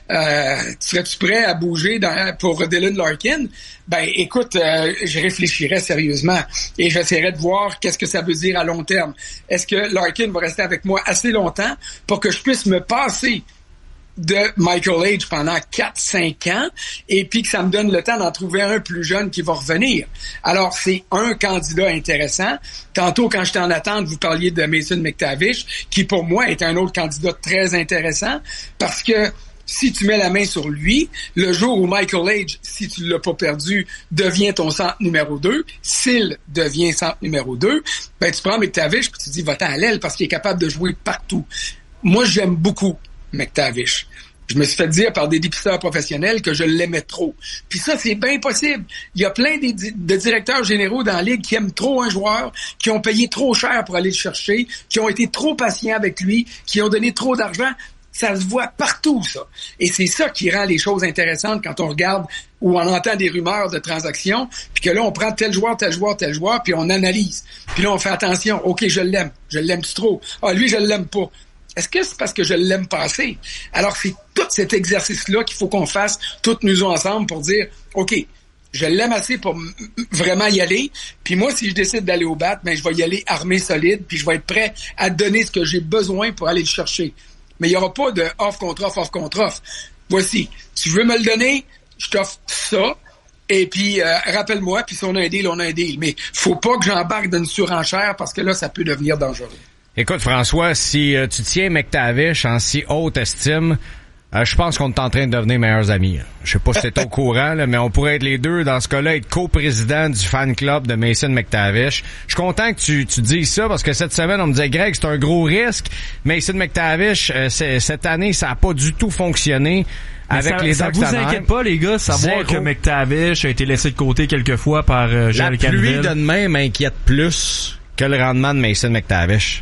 Speaker 7: serais-tu prêt à bouger pour Dylan Larkin? » Ben, écoute, je réfléchirais sérieusement et j'essaierais de voir qu'est-ce que ça veut dire à long terme. Est-ce que Larkin va rester avec moi assez longtemps pour que je puisse me passer de Michael Age pendant 4-5 ans et puis que ça me donne le temps d'en trouver un plus jeune qui va revenir. Alors, c'est un candidat intéressant. Tantôt, quand j'étais en attente, vous parliez de Mason McTavish, qui pour moi est un autre candidat très intéressant parce que si tu mets la main sur lui, le jour où Michael Age, si tu l'as pas perdu, devient ton centre numéro 2, s'il devient centre numéro 2, ben tu prends McTavish puis tu dis va-t'en à l'aile parce qu'il est capable de jouer partout. Moi, j'aime beaucoup McTavish. Je me suis fait dire par des dépisteurs professionnels que je l'aimais trop. Puis ça, c'est bien possible. Il y a plein de directeurs généraux dans la ligue qui aiment trop un joueur, qui ont payé trop cher pour aller le chercher, qui ont été trop patients avec lui, qui ont donné trop d'argent. Ça se voit partout, ça. Et c'est ça qui rend les choses intéressantes quand on regarde ou on entend des rumeurs de transactions, puis que là, on prend tel joueur, puis on analyse. Puis là, on fait attention. OK, je l'aime-tu trop? Ah, lui, je l'aime pas. Est-ce que c'est parce que je l'aime pas assez? Alors, c'est tout cet exercice-là qu'il faut qu'on fasse, toutes nous ensemble, pour dire, OK, je l'aime assez pour vraiment y aller. Puis moi, si je décide d'aller au bat, ben je vais y aller armé solide, puis je vais être prêt à donner ce que j'ai besoin pour aller le chercher. Mais il n'y aura pas de off contre off. Voici, tu veux me le donner, je t'offre ça. Et puis, rappelle-moi, puis si on a un deal, on a un deal. Mais faut pas que j'embarque dans une surenchère parce que là, ça peut devenir dangereux.
Speaker 2: Écoute, François, si tu tiens McTavish en si haute estime, je pense qu'on est en train de devenir meilleurs amis. Je sais pas si t'es au courant, là, mais on pourrait être les deux, dans ce cas-là, être co-président du fan club de Mason McTavish. Je suis content que tu dises ça, parce que cette semaine, on me disait, Greg, c'est un gros risque. Mason McTavish, cette année, ça a pas du tout fonctionné. Avec les
Speaker 4: ça vous inquiète pas, les gars, savoir que McTavish a été laissé de côté quelquefois par Joel Canville?
Speaker 2: La pluie de demain m'inquiète plus que le rendement de Mason McTavish.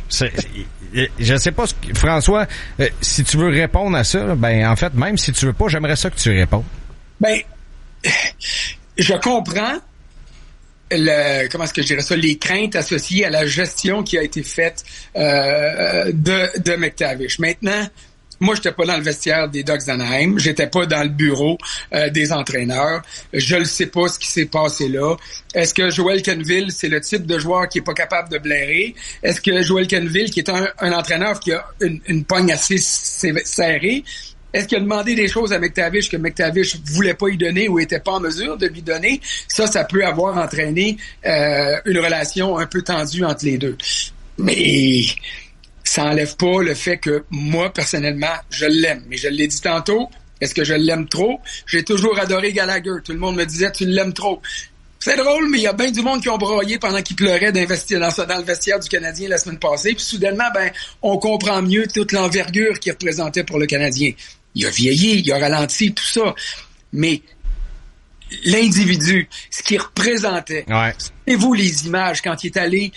Speaker 2: Je sais pas, François, si tu veux répondre à ça, ben en fait, même si tu veux pas, j'aimerais ça que tu répondes.
Speaker 7: Ben, je comprends comment est-ce que je dirais ça, les craintes associées à la gestion qui a été faite de McTavish. Maintenant, moi, j'étais pas dans le vestiaire des Ducks d'Anaheim. J'étais pas dans le bureau des entraîneurs. Je ne sais pas ce qui s'est passé là. Est-ce que Joel Canville, c'est le type de joueur qui est pas capable de blairer? Est-ce que Joel Canville, qui est un entraîneur qui a une pogne assez serrée, est-ce qu'il a demandé des choses à McTavish que McTavish voulait pas y donner ou était pas en mesure de lui donner? Ça peut avoir entraîné une relation un peu tendue entre les deux. Mais ça enlève pas le fait que moi, personnellement, je l'aime. Mais je l'ai dit tantôt, est-ce que je l'aime trop? J'ai toujours adoré Gallagher. Tout le monde me disait, tu l'aimes trop. C'est drôle, mais il y a bien du monde qui ont broyé pendant qu'ils pleuraient dans le vestiaire du Canadien la semaine passée. Puis soudainement, on comprend mieux toute l'envergure qu'il représentait pour le Canadien. Il a vieilli, il a ralenti, tout ça. Mais l'individu, ce qu'il représentait, c'est vous les images quand il est allé...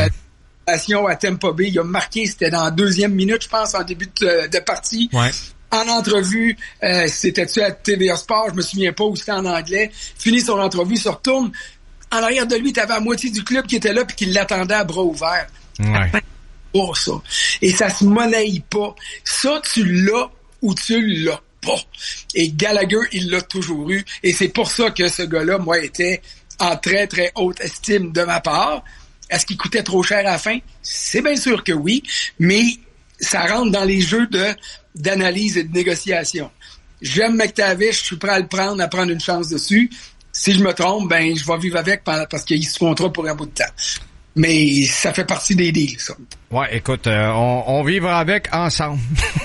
Speaker 7: à Tampa Bay, il a marqué, c'était dans la 2e minute, je pense, en début de partie.
Speaker 4: Ouais.
Speaker 7: En entrevue, c'était-tu à TVA Sport, je me souviens pas où c'était en anglais. Finit son entrevue, se retourne. En arrière de lui, t'avais la moitié du club qui était là puis qui l'attendait à bras ouverts.
Speaker 2: Ouais.
Speaker 7: Pas ça. Et ça se monnaie pas. Ça, tu l'as ou tu l'as pas. Et Gallagher, il l'a toujours eu. Et c'est pour ça que ce gars-là, moi, était en très, très haute estime de ma part. Est-ce qu'il coûtait trop cher à la fin? C'est bien sûr que oui, mais ça rentre dans les jeux d'analyse et de négociation. J'aime McTavish, je suis prêt à le prendre, à prendre une chance dessus. Si je me trompe, je vais vivre avec parce qu'il se comptera pour un bout de temps. Mais ça fait partie des deals, ça.
Speaker 2: Ouais, écoute, on vivra avec ensemble.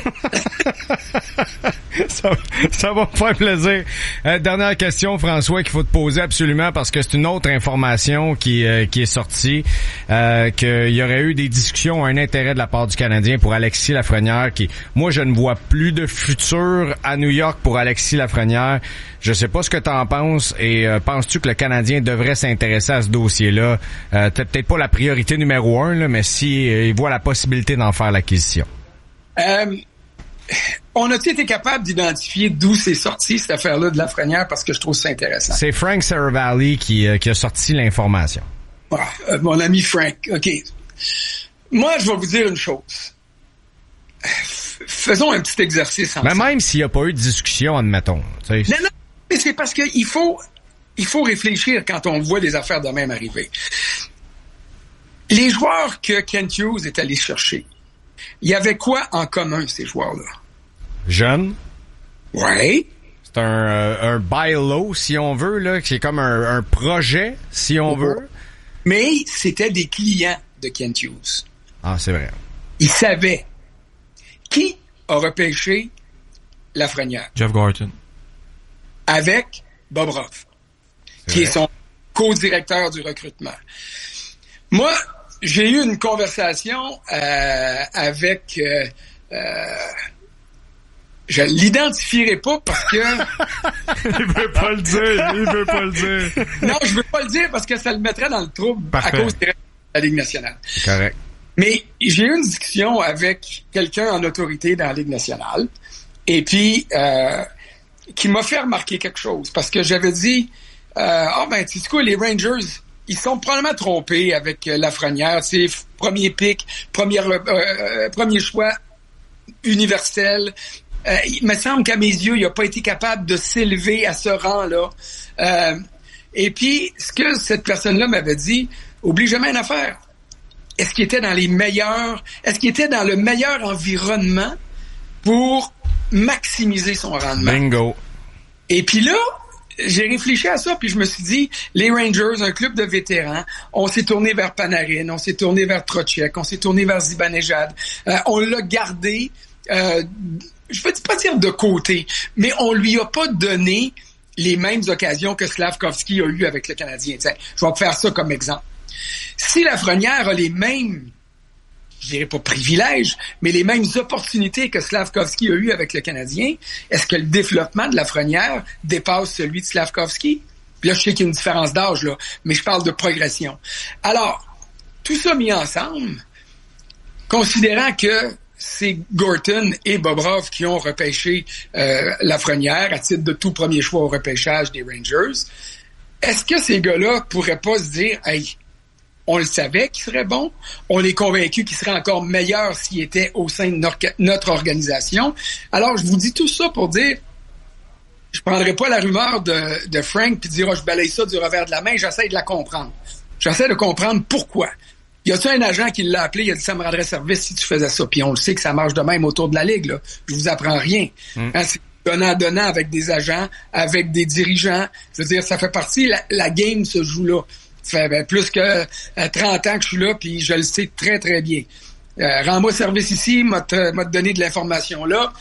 Speaker 2: ça va me faire plaisir. Dernière question, François, qu'il faut te poser absolument parce que c'est une autre information qui est sortie, qu'il y aurait eu des discussions, un intérêt de la part du Canadien pour Alexis Lafrenière moi, je ne vois plus de futur à New York pour Alexis Lafrenière. Je sais pas ce que t'en penses et penses-tu que le Canadien devrait s'intéresser à ce dossier-là? Peut-être pas la priorité numéro 1, là, mais si il voit la possibilité d'en faire l'acquisition.
Speaker 7: on a-t-il été capable d'identifier d'où c'est sorti, cette affaire-là de Lafrenière, parce que je trouve ça intéressant.
Speaker 2: C'est Frank Saravalli qui a sorti l'information.
Speaker 7: Mon ami Frank, OK. Moi, je vais vous dire une chose. Faisons un petit exercice ensemble.
Speaker 2: Mais même s'il n'y a pas eu de discussion, admettons.
Speaker 7: Non, mais c'est parce qu'il faut réfléchir quand on voit des affaires de même arriver. Les joueurs que Kent Hughes est allé chercher, il y avait quoi en commun, ces joueurs-là?
Speaker 2: Jeunes.
Speaker 7: Ouais.
Speaker 2: C'est un buy low, si on veut, là, qui est comme un projet, si on veut.
Speaker 7: Mais c'était des clients de Kent Hughes.
Speaker 2: Ah, c'est vrai.
Speaker 7: Ils savaient qui a repêché Lafrenière.
Speaker 4: Jeff Gorton.
Speaker 7: Avec Bob Ruff, qui est son co-directeur du recrutement. Moi, j'ai eu une conversation avec... je l'identifierai pas parce que...
Speaker 4: Il veut pas le dire.
Speaker 7: Non, je veux pas le dire parce que ça le mettrait dans le trouble. Parfait. À cause de la Ligue nationale.
Speaker 2: Correct.
Speaker 7: Mais j'ai eu une discussion avec quelqu'un en autorité dans la Ligue nationale et puis qui m'a fait remarquer quelque chose parce que j'avais dit tu sais quoi, les Rangers, ils sont probablement trompés avec Lafrenière, c'est premier pick, premier choix universel. Il me semble qu'à mes yeux, il n'a pas été capable de s'élever à ce rang-là. Et puis, ce que cette personne-là m'avait dit, oublie jamais une affaire. Est-ce qu'il était dans le meilleur environnement pour maximiser son rendement?
Speaker 2: Bingo.
Speaker 7: Et puis là, j'ai réfléchi à ça, puis je me suis dit, les Rangers, un club de vétérans, on s'est tourné vers Panarin, on s'est tourné vers Trocheck, on s'est tourné vers Zibanejad. On l'a gardé, je veux pas dire de côté, mais on lui a pas donné les mêmes occasions que Slavkovski a eu avec le Canadien. T'sais, je vais te faire ça comme exemple. Si Lafrenière a les mêmes, je dirais pas privilèges, mais les mêmes opportunités que Slavkovski a eu avec le Canadien, est-ce que le développement de Lafrenière dépasse celui de Slavkovski? Puis là, je sais qu'il y a une différence d'âge, là, mais je parle de progression. Alors, tout ça mis ensemble, considérant que c'est Gorton et Bobrov qui ont repêché Lafrenière à titre de tout premier choix au repêchage des Rangers, est-ce que ces gars-là pourraient pas se dire « Hey, on le savait qu'il serait bon, on est convaincu qu'il serait encore meilleur s'il était au sein de notre organisation. » Alors, je vous dis tout ça pour dire, je prendrai pas la rumeur de Frank puis dire « je balaye ça du revers de la main », j'essaie de la comprendre. J'essaie de comprendre pourquoi. Y a-t-il un agent qui l'a appelé, il a dit « ça me rendrait service si tu faisais ça », puis on le sait que ça marche de même autour de la Ligue, là. Je vous apprends rien. Hein, c'est donnant avec des agents, avec des dirigeants. Je veux dire, ça fait partie, la game se joue là. Ça fait plus que 30 ans que je suis là, puis je le sais très, très bien. Rends-moi service ici, m'a te donné de l'information là.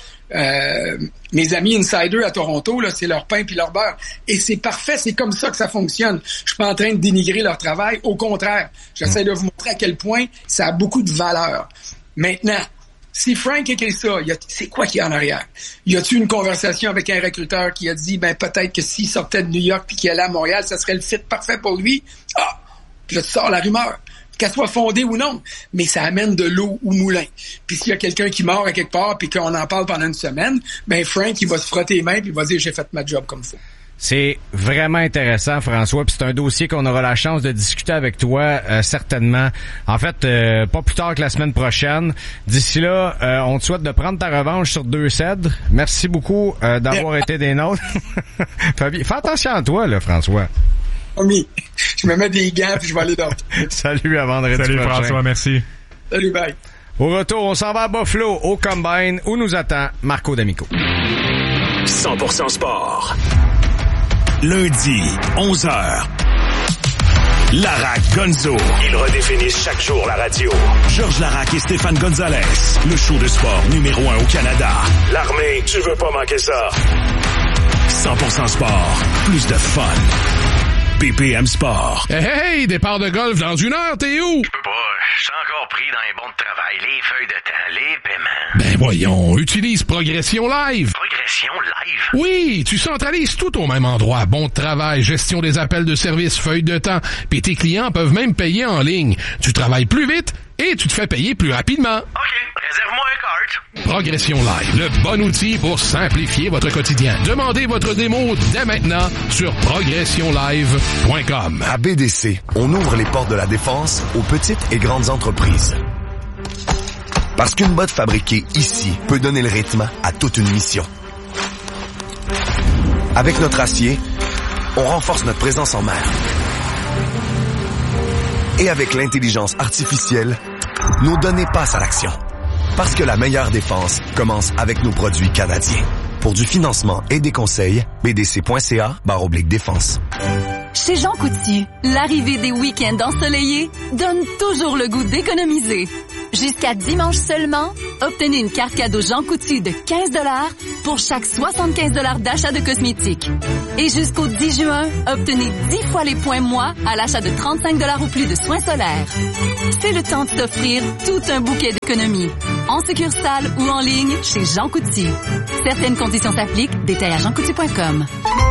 Speaker 7: Mes amis insiders à Toronto, là, c'est leur pain puis leur beurre. Et c'est parfait, c'est comme ça que ça fonctionne. Je suis pas en train de dénigrer leur travail. Au contraire, j'essaie de vous montrer à quel point ça a beaucoup de valeur. Maintenant, si Frank écrit ça, c'est quoi qu'il y a en arrière? Y a-t-il une conversation avec un recruteur qui a dit, peut-être que s'il sortait de New York puis qu'il allait à Montréal, ça serait le fit parfait pour lui? Ah! Puis là, tu sors la rumeur. Qu'elle soit fondée ou non, mais ça amène de l'eau au moulin. Puis s'il y a quelqu'un qui meurt à quelque part puis qu'on en parle pendant une semaine, Frank, il va se frotter les mains puis il va dire, j'ai fait ma job comme il faut.
Speaker 2: C'est vraiment intéressant, François, puis c'est un dossier qu'on aura la chance de discuter avec toi certainement. En fait, pas plus tard que la semaine prochaine. D'ici là, on te souhaite de prendre ta revanche sur Deux Cèdres. Merci beaucoup d'avoir été des nôtres. Fais attention à toi, là, François.
Speaker 7: Oui, je me mets des gants puis je vais aller dormir.
Speaker 2: Salut, à vendredi prochain.
Speaker 4: Salut François, merci.
Speaker 7: Salut, bye.
Speaker 2: Au retour, on s'en va à Buffalo, au Combine, où nous attend Marco D'Amico.
Speaker 6: 100% sport. Lundi, 11h. Larac Gonzo. Ils redéfinissent chaque jour la radio. Georges Larac et Stéphane Gonzalez. Le show de sport numéro 1 au Canada. L'armée, tu veux pas manquer ça. 100% sport. Plus de fun. BPM Sport.
Speaker 3: Hey, départ de golf dans 1 heure, t'es où?
Speaker 11: Je peux pas, je suis encore pris dans les bons de travail, les feuilles de temps, les paiements.
Speaker 3: Voyons, utilise Progression Live.
Speaker 11: Progression Live?
Speaker 3: Oui, tu centralises tout au même endroit. Bon de travail, gestion des appels de service, feuilles de temps, puis tes clients peuvent même payer en ligne. Tu travailles plus vite et tu te fais payer plus rapidement.
Speaker 11: OK, réserve-moi un cart.
Speaker 3: Progression Live, le bon outil pour simplifier votre quotidien. Demandez votre démo dès maintenant sur progressionlive.com.
Speaker 12: À BDC, on ouvre les portes de la défense aux petites et grandes entreprises. Parce qu'une botte fabriquée ici peut donner le rythme à toute une mission. Avec notre acier, on renforce notre présence en mer. Et avec l'intelligence artificielle, nos données passent à l'action. Parce que la meilleure défense commence avec nos produits canadiens. Pour du financement et des conseils, bdc.ca/défense.
Speaker 13: Chez Jean Coutu, l'arrivée des week-ends ensoleillés donne toujours le goût d'économiser. Jusqu'à dimanche seulement, obtenez une carte cadeau Jean Coutu de 15 $ pour chaque 75 $ d'achat de cosmétiques. Et jusqu'au 10 juin, obtenez 10 fois les points moi à l'achat de 35 $ ou plus de soins solaires. C'est le temps de s'offrir tout un bouquet d'économies. En succursale ou en ligne chez Jean Coutu. Certaines conditions s'appliquent. Détails à jeancoutu.com.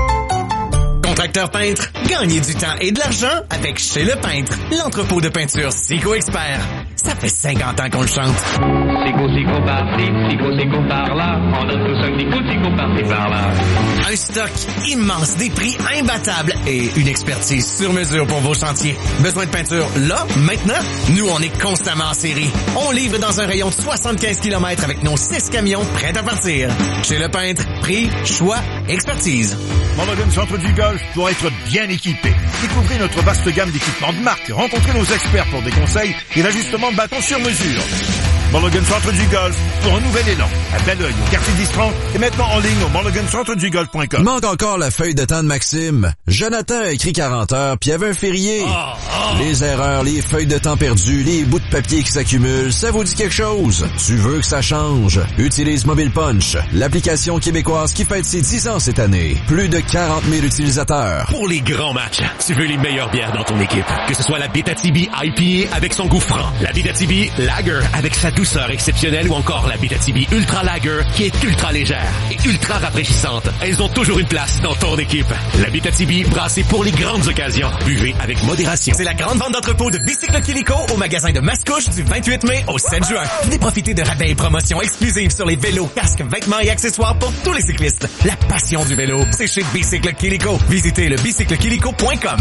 Speaker 14: Contracteur peintre, gagnez du temps et de l'argent avec Chez Le Peintre, l'entrepôt de peinture Sico Expert. Ça fait 50 ans qu'on le chante.
Speaker 15: Sico par-ci, Sico par-là, on a tous un petit coup de Sico par-ci par-là.
Speaker 14: Un stock immense, des prix imbattables et une expertise sur mesure pour vos chantiers. Besoin de peinture là, maintenant? Nous, on est constamment en série. On livre dans un rayon de 75 km avec nos 6 camions prêts à partir. Chez Le Peintre, prix, choix, expertise.
Speaker 16: Mulligan Centre du Golf pour être bien équipé. Découvrez notre vaste gamme d'équipements de marque. Rencontrez nos experts pour des conseils et l'ajustement de bâtons sur mesure. Mulligan Centre du Golf pour un nouvel élan. À Belleuil, au quartier 10-30 et maintenant en ligne au mulligancentredugolf.com.
Speaker 17: Manque encore la feuille de temps de Maxime. Jonathan a écrit 40 heures puis il y avait un férié. Les erreurs, les feuilles de temps perdues, les bouts de papier qui s'accumulent, ça vous dit quelque chose? Tu veux que ça change? Utilise Mobile Punch, l'application québécoise qui fête ses 10 ans cette année. Plus de 40 000 utilisateurs.
Speaker 5: Pour les grands matchs, tu veux les meilleures bières dans ton équipe. Que ce soit la Abitibi IPA avec son goût franc, la Abitibi Lager avec sa douceur exceptionnelle ou encore la Abitibi Ultra Lager qui est ultra légère et ultra rafraîchissante. Elles ont toujours une place dans ton équipe. La Abitibi brassée pour les grandes occasions. Buvez avec modération.
Speaker 14: C'est la grande vente d'entrepôt de Bicycle Kilico au magasin de Mascouche du 28 mai au 7 juin. Venez profiter de rabais et promotions exclusives sur les vélos, casques, vêtements et accessoires pour tous les cyclistes. La passion du vélo, c'est chez Bicycle Kilico. Visitez le bicyclequilico.com.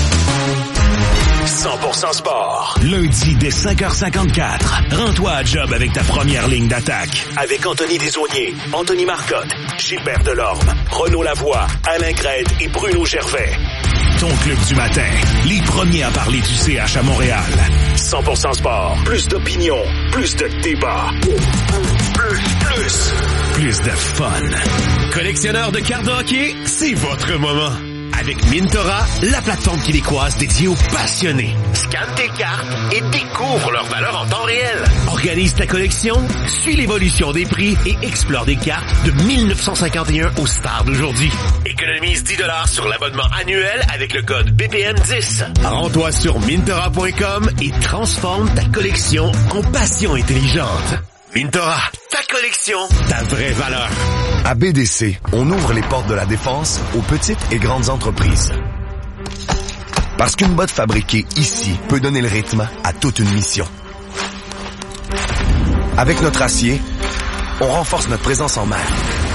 Speaker 6: 100% sport. Lundi dès 5h54. Rends-toi à job avec ta première ligne d'attaque. Avec Anthony Desaulniers, Anthony Marcotte, Gilbert Delorme, Renaud Lavoie, Alain Crête et Bruno Gervais. Ton club du matin. Les premiers à parler du CH à Montréal. 100% sport. Plus d'opinion. Plus de débat. Plus de fun.
Speaker 5: Collectionneur de cartes de hockey, c'est votre moment. Avec Mintora, la plateforme québécoise dédiée aux passionnés. Scanne tes cartes et découvre leur valeur en temps réel. Organise ta collection, suis l'évolution des prix et explore des cartes de 1951 aux stars d'aujourd'hui. Économise 10 $ sur l'abonnement annuel avec le code BPM10. Rends-toi sur Mintora.com et transforme ta collection en passion intelligente. Mintora, ta collection, ta vraie valeur.
Speaker 12: À BDC, on ouvre les portes de la défense aux petites et grandes entreprises. Parce qu'une botte fabriquée ici peut donner le rythme à toute une mission. Avec notre acier, on renforce notre présence en mer.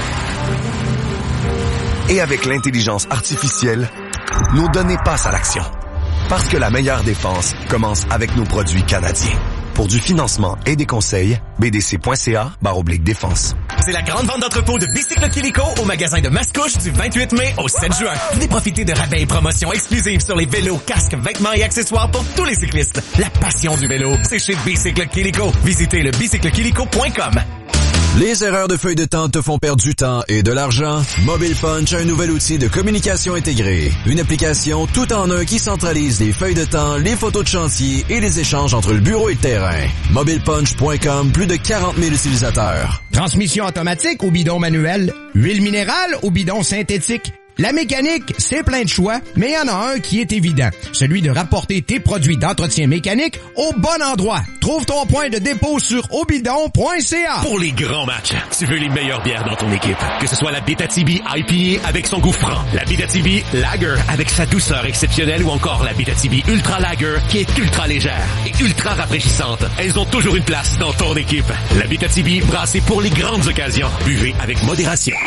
Speaker 12: Et avec l'intelligence artificielle, nos données passent à l'action. Parce que la meilleure défense commence avec nos produits canadiens. Pour du financement et des conseils, bdc.ca/défense.
Speaker 14: C'est la grande vente d'entrepôt de Bicycle Kilico au magasin de Mascouche du 28 mai au 7 juin. Venez profiter de rabais et promotions exclusives sur les vélos, casques, vêtements et accessoires pour tous les cyclistes. La passion du vélo, c'est chez Bicycle Kilico. Visitez le bicyclequilico.com.
Speaker 17: Les erreurs de feuilles de temps te font perdre du temps et de l'argent? Mobile Punch a un nouvel outil de communication intégrée. Une application tout en un qui centralise les feuilles de temps, les photos de chantier et les échanges entre le bureau et le terrain. MobilePunch.com, plus de 40 000 utilisateurs.
Speaker 9: Transmission automatique ou bidon manuel? Huile minérale ou bidon synthétique? La mécanique, c'est plein de choix, mais il y en a un qui est évident. Celui de rapporter tes produits d'entretien mécanique au bon endroit. Trouve ton point de dépôt sur obidon.ca.
Speaker 5: Pour les grands matchs, tu veux les meilleures bières dans ton équipe. Que ce soit la Abitabi IPA avec son goût franc, la Abitabi Lager avec sa douceur exceptionnelle ou encore la Abitabi Ultra Lager qui est ultra légère et ultra rafraîchissante. Elles ont toujours une place dans ton équipe. La Abitabi brassée pour les grandes occasions. Buvez avec modération.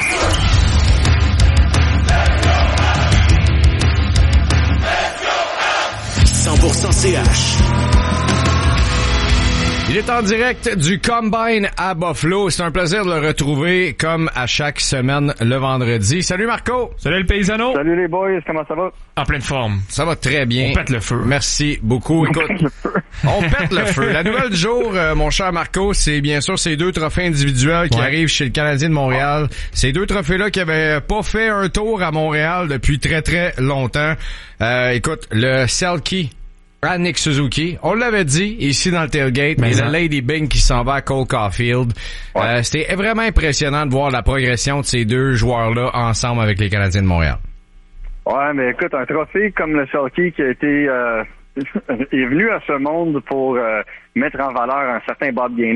Speaker 6: 100% CH.
Speaker 2: Il est en direct du Combine à Buffalo. C'est un plaisir de le retrouver comme à chaque semaine le vendredi. Salut Marco!
Speaker 4: Salut le paysano!
Speaker 18: Salut les boys, comment ça va?
Speaker 4: En pleine forme.
Speaker 2: Ça va très bien.
Speaker 4: On pète le feu.
Speaker 2: Merci beaucoup. Écoute, on pète le feu. La nouvelle du jour, mon cher Marco, c'est bien sûr ces 2 trophées individuels qui arrivent chez le Canadien de Montréal. Ces 2 trophées-là qui avaient pas fait un tour à Montréal depuis très très longtemps. Écoute, le Selke à Nick Suzuki. On l'avait dit ici dans le tailgate, mais le Lady Bing qui s'en va à Cole Caulfield. C'était vraiment impressionnant de voir la progression de ces 2 joueurs-là ensemble avec les Canadiens de Montréal.
Speaker 18: Ouais, mais écoute, un trophée comme le Selke qui a été est venu à ce monde pour mettre en valeur un certain Bob Gainey